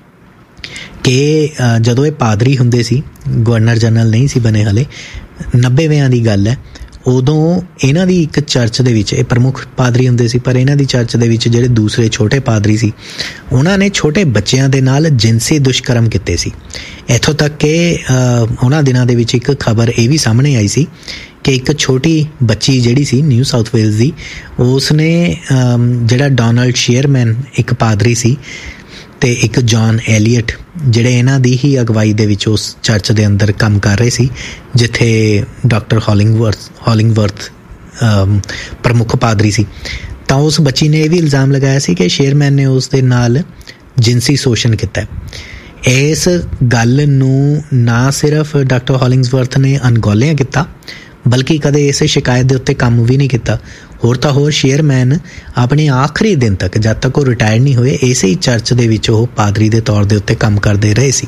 ਕਿ ਜਦੋਂ ਇਹ ਪਾਦਰੀ ਹੁੰਦੇ ਸੀ, ਗਵਰਨਰ ਜਨਰਲ ਨਹੀਂ ਸੀ ਬਣੇ ਹਲੇ, 90ਵਿਆਂ ਦੀ ਗੱਲ ਹੈ, ਉਦੋਂ ਇਹਨਾਂ ਦੀ ਇੱਕ ਚਰਚ ਦੇ ਵਿੱਚ, ਇਹ ਪ੍ਰਮੁੱਖ ਪਾਦਰੀ ਹੁੰਦੇ ਸੀ, ਪਰ ਇਹਨਾਂ ਦੀ ਚਰਚ ਦੇ ਵਿੱਚ ਜਿਹੜੇ ਦੂਸਰੇ ਛੋਟੇ ਪਾਦਰੀ ਸੀ, ਉਹਨਾਂ ਨੇ ਛੋਟੇ ਬੱਚਿਆਂ ਦੇ ਨਾਲ ਜਿਨਸੀ ਦੁਸ਼ਕਰਮ ਕੀਤੇ ਸੀ। ਇੱਥੋਂ ਤੱਕ ਕਿ ਉਹਨਾਂ ਦਿਨਾਂ ਦੇ ਵਿੱਚ ਇੱਕ ਖਬਰ ਇਹ ਵੀ ਸਾਹਮਣੇ ਆਈ ਸੀ ਕਿ ਇੱਕ ਛੋਟੀ ਬੱਚੀ ਜਿਹੜੀ ਸੀ ਨਿਊ ਸਾਊਥ ਵੇਲਜ਼ ਦੀ, ਉਸ ਨੇ ਜਿਹੜਾ ਡੋਨਲਡ ਸ਼ੇਅਰਮੈਨ ਇੱਕ ਪਾਦਰੀ ਸੀ ਤੇ ਇੱਕ ਜੌਨ ਐਲੀਅਟ, ਜਿਹੜੇ ਇਹਨਾਂ ਦੀ ਹੀ ਅਗਵਾਈ ਦੇ ਵਿੱਚ ਉਸ ਚਰਚ ਦੇ ਅੰਦਰ ਕੰਮ ਕਰ ਰਹੇ ਸੀ ਜਿੱਥੇ ਡਾਕਟਰ ਹੌਲਿੰਗਵਰਥ ਪ੍ਰਮੁੱਖ ਪਾਦਰੀ ਸੀ, ਤਾਂ ਉਸ ਬੱਚੀ ਨੇ ਇਹ ਵੀ ਇਲਜ਼ਾਮ ਲਗਾਇਆ ਸੀ ਕਿ ਸ਼ੇਅਰਮੈਨ ਨੇ ਉਸ ਦੇ ਨਾਲ ਜਿਨਸੀ ਸ਼ੋਸ਼ਣ ਕੀਤਾ। ਇਸ ਗੱਲ ਨੂੰ ਨਾ ਸਿਰਫ ਡਾਕਟਰ ਹੌਲਿੰਗਵਰਥ ਨੇ ਅਣਗੌਲਿਆ ਕੀਤਾ, ਬਲਕਿ ਕਦੇ ਇਸ ਸ਼ਿਕਾਇਤ ਦੇ ਉੱਤੇ ਕੰਮ ਵੀ ਨਹੀਂ ਕੀਤਾ। ਹੋਰ ਤਾਂ ਹੋਰ ਸ਼ੇਅਰਮੈਨ ਆਪਣੇ ਆਖਰੀ ਦਿਨ ਤੱਕ, ਜਦ ਤੱਕ ਉਹ ਰਿਟਾਇਰ ਨਹੀਂ ਹੋਏ, ਇਸੇ ਹੀ ਚਰਚ ਦੇ ਵਿੱਚ ਉਹ ਪਾਦਰੀ ਦੇ ਤੌਰ ਦੇ ਉੱਤੇ ਕੰਮ ਕਰਦੇ ਰਹੇ ਸੀ।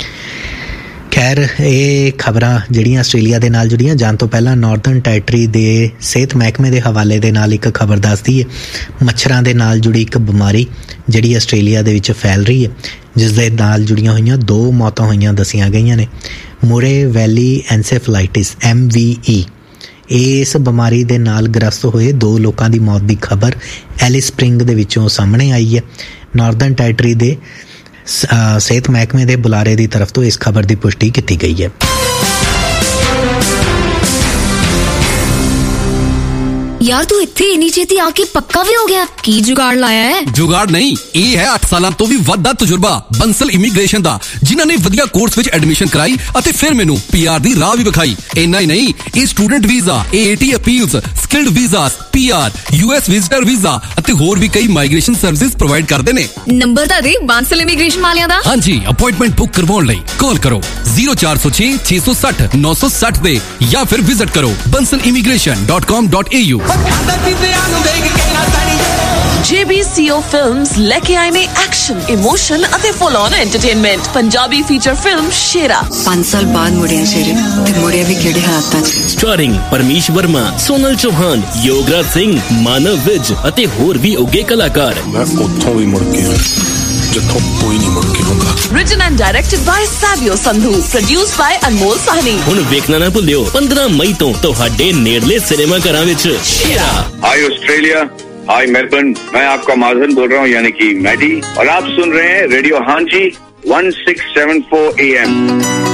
ਖੈਰ, ਇਹ ਖਬਰਾਂ ਜਿਹੜੀਆਂ ਆਸਟ੍ਰੇਲੀਆ ਦੇ ਨਾਲ ਜੁੜੀਆਂ, ਜਾਣ ਤੋਂ ਪਹਿਲਾਂ ਨਾਰਦਰਨ ਟੈਰੀਟਰੀ ਦੇ ਸਿਹਤ ਮਹਿਕਮੇ ਦੇ ਹਵਾਲੇ ਦੇ ਨਾਲ ਇੱਕ ਖਬਰ ਦੱਸਦੀ ਹੈ। ਮੱਛਰਾਂ ਦੇ ਨਾਲ ਜੁੜੀ ਇੱਕ ਬਿਮਾਰੀ ਜਿਹੜੀ ਆਸਟ੍ਰੇਲੀਆ ਦੇ ਵਿੱਚ ਫੈਲ ਰਹੀ ਹੈ, ਜਿਸ ਦੇ ਨਾਲ ਜੁੜੀਆਂ ਹੋਈਆਂ 2 ਮੌਤਾਂ ਹੋਈਆਂ ਦੱਸੀਆਂ ਗਈਆਂ ਨੇ। ਮੁਰੇ ਵੈਲੀ ਐਨਸੈਫਲਾਈਟਿਸ MVE, ਇਸ ਬਿਮਾਰੀ ਦੇ ਨਾਲ ਗ੍ਰਸਤ ਹੋਏ 2 ਲੋਕਾਂ ਦੀ ਮੌਤ ਦੀ ਖਬਰ ਐਲਿਸ ਸਪ੍ਰਿੰਗ ਦੇ ਵਿੱਚੋਂ ਸਾਹਮਣੇ ਆਈ ਹੈ। ਨਾਰਦਰਨ ਟੈਰੀਟਰੀ ਦੇ ਸਿਹਤ ਮਹਿਕਮੇ ਦੇ ਬੁਲਾਰੇ ਦੀ ਤਰਫ ਤੋਂ ਇਸ ਖਬਰ ਦੀ ਪੁਸ਼ਟੀ ਕੀਤੀ ਗਈ ਹੈ। यार तू इत्थे इन्नी छेती आके पक्का भी हो गया, की जुगाड़ लाया है? जुगाड़ नहीं, ਇਹ ਹੈ 8 ਸਾਲਾਂ ਤੋਂ ਵੀ ਵੱਧ ਦਾ ਤਜਰਬਾ ਬੰਸਲ ਇਮੀਗ੍ਰੇਸ਼ਨ ਦਾ, ਜਿਨ੍ਹਾਂ ਨੇ ਵਧੀਆ ਕੋਰਸ ਵਿੱਚ ਐਡਮਿਸ਼ਨ ਕਰਾਈ ਅਤੇ ਫਿਰ ਮੈਨੂੰ ਪੀਆਰ ਦੀ ਰਾਹ ਵੀ ਵਿਖਾਈ। ਇੰਨਾ ਹੀ ਨਹੀਂ, ਇਹ student visa, AAT appeals, skilled visas, PR, US visitor visa ਅਤੇ ਹੋਰ ਵੀ ਕਈ ਮਾਈਗ੍ਰੇਸ਼ਨ ਸਰਵਿਸਿਜ਼ ਪ੍ਰੋਵਾਈਡ ਕਰਦੇ ਨੇ। ਨੰਬਰ ਤਾਂ ਦੇ ਬਾਂਸਲ ਇਮੀਗ੍ਰੇਸ਼ਨ ਵਾਲਿਆਂ ਦਾ। ਹਾਂਜੀ, ਅਪਾਇੰਟਮੈਂਟ ਬੁੱਕ ਕਰਵਾਉਣ ਲਈ ਕਾਲ ਕਰੋ 0406 660 960 ਦੇ ਜਾਂ ਫਿਰ ਵਿਜ਼ਿਟ ਕਰੋ bansalimmigration.com.au। JBCO Films लेके आए ने एक्शन, इमोशन ਅਤੇ full on entertainment Punjabi feature film शेरा। 5 साल बाद मुड़िया शेरे ते मुड़िया भी केड़े हालातां च। स्टारिंग परमीश वर्मा, सोनल चौहान, योगराज सिंह, मानव विज ਅਤੇ ਹੋਰ ਵੀ ਉੱਗੇ ਕਲਾਕਾਰ। ਮੈਂ ਉੱਥੋਂ ਵੀ ਮੁੜ ਕੇ ਜਿੱਥੋਂ ਕੋਈ ਨਹੀਂ ਮੁੜ ਕੇ ਹੁੰਦਾ। Written and directed by Savio Sandhu, produced by Anmol Sahni। ਹੁਣ ਵੇਖਣਾ ਨਾ ਭੁੱਲਿਓ 15 ਮਈ ਤੋਂ ਤੁਹਾਡੇ ਨੇੜਲੇ ਸਿਨੇਮਾ ਘਰਾਂ ਵਿੱਚ शेरा। हाय ऑस्ट्रेलिया, हाय मेलबर्न, मैं आपका माधवन बोल रहा हूँ यानी कि मैडी, और आप सुन रहे हैं रेडियो हांजी 1674 AM।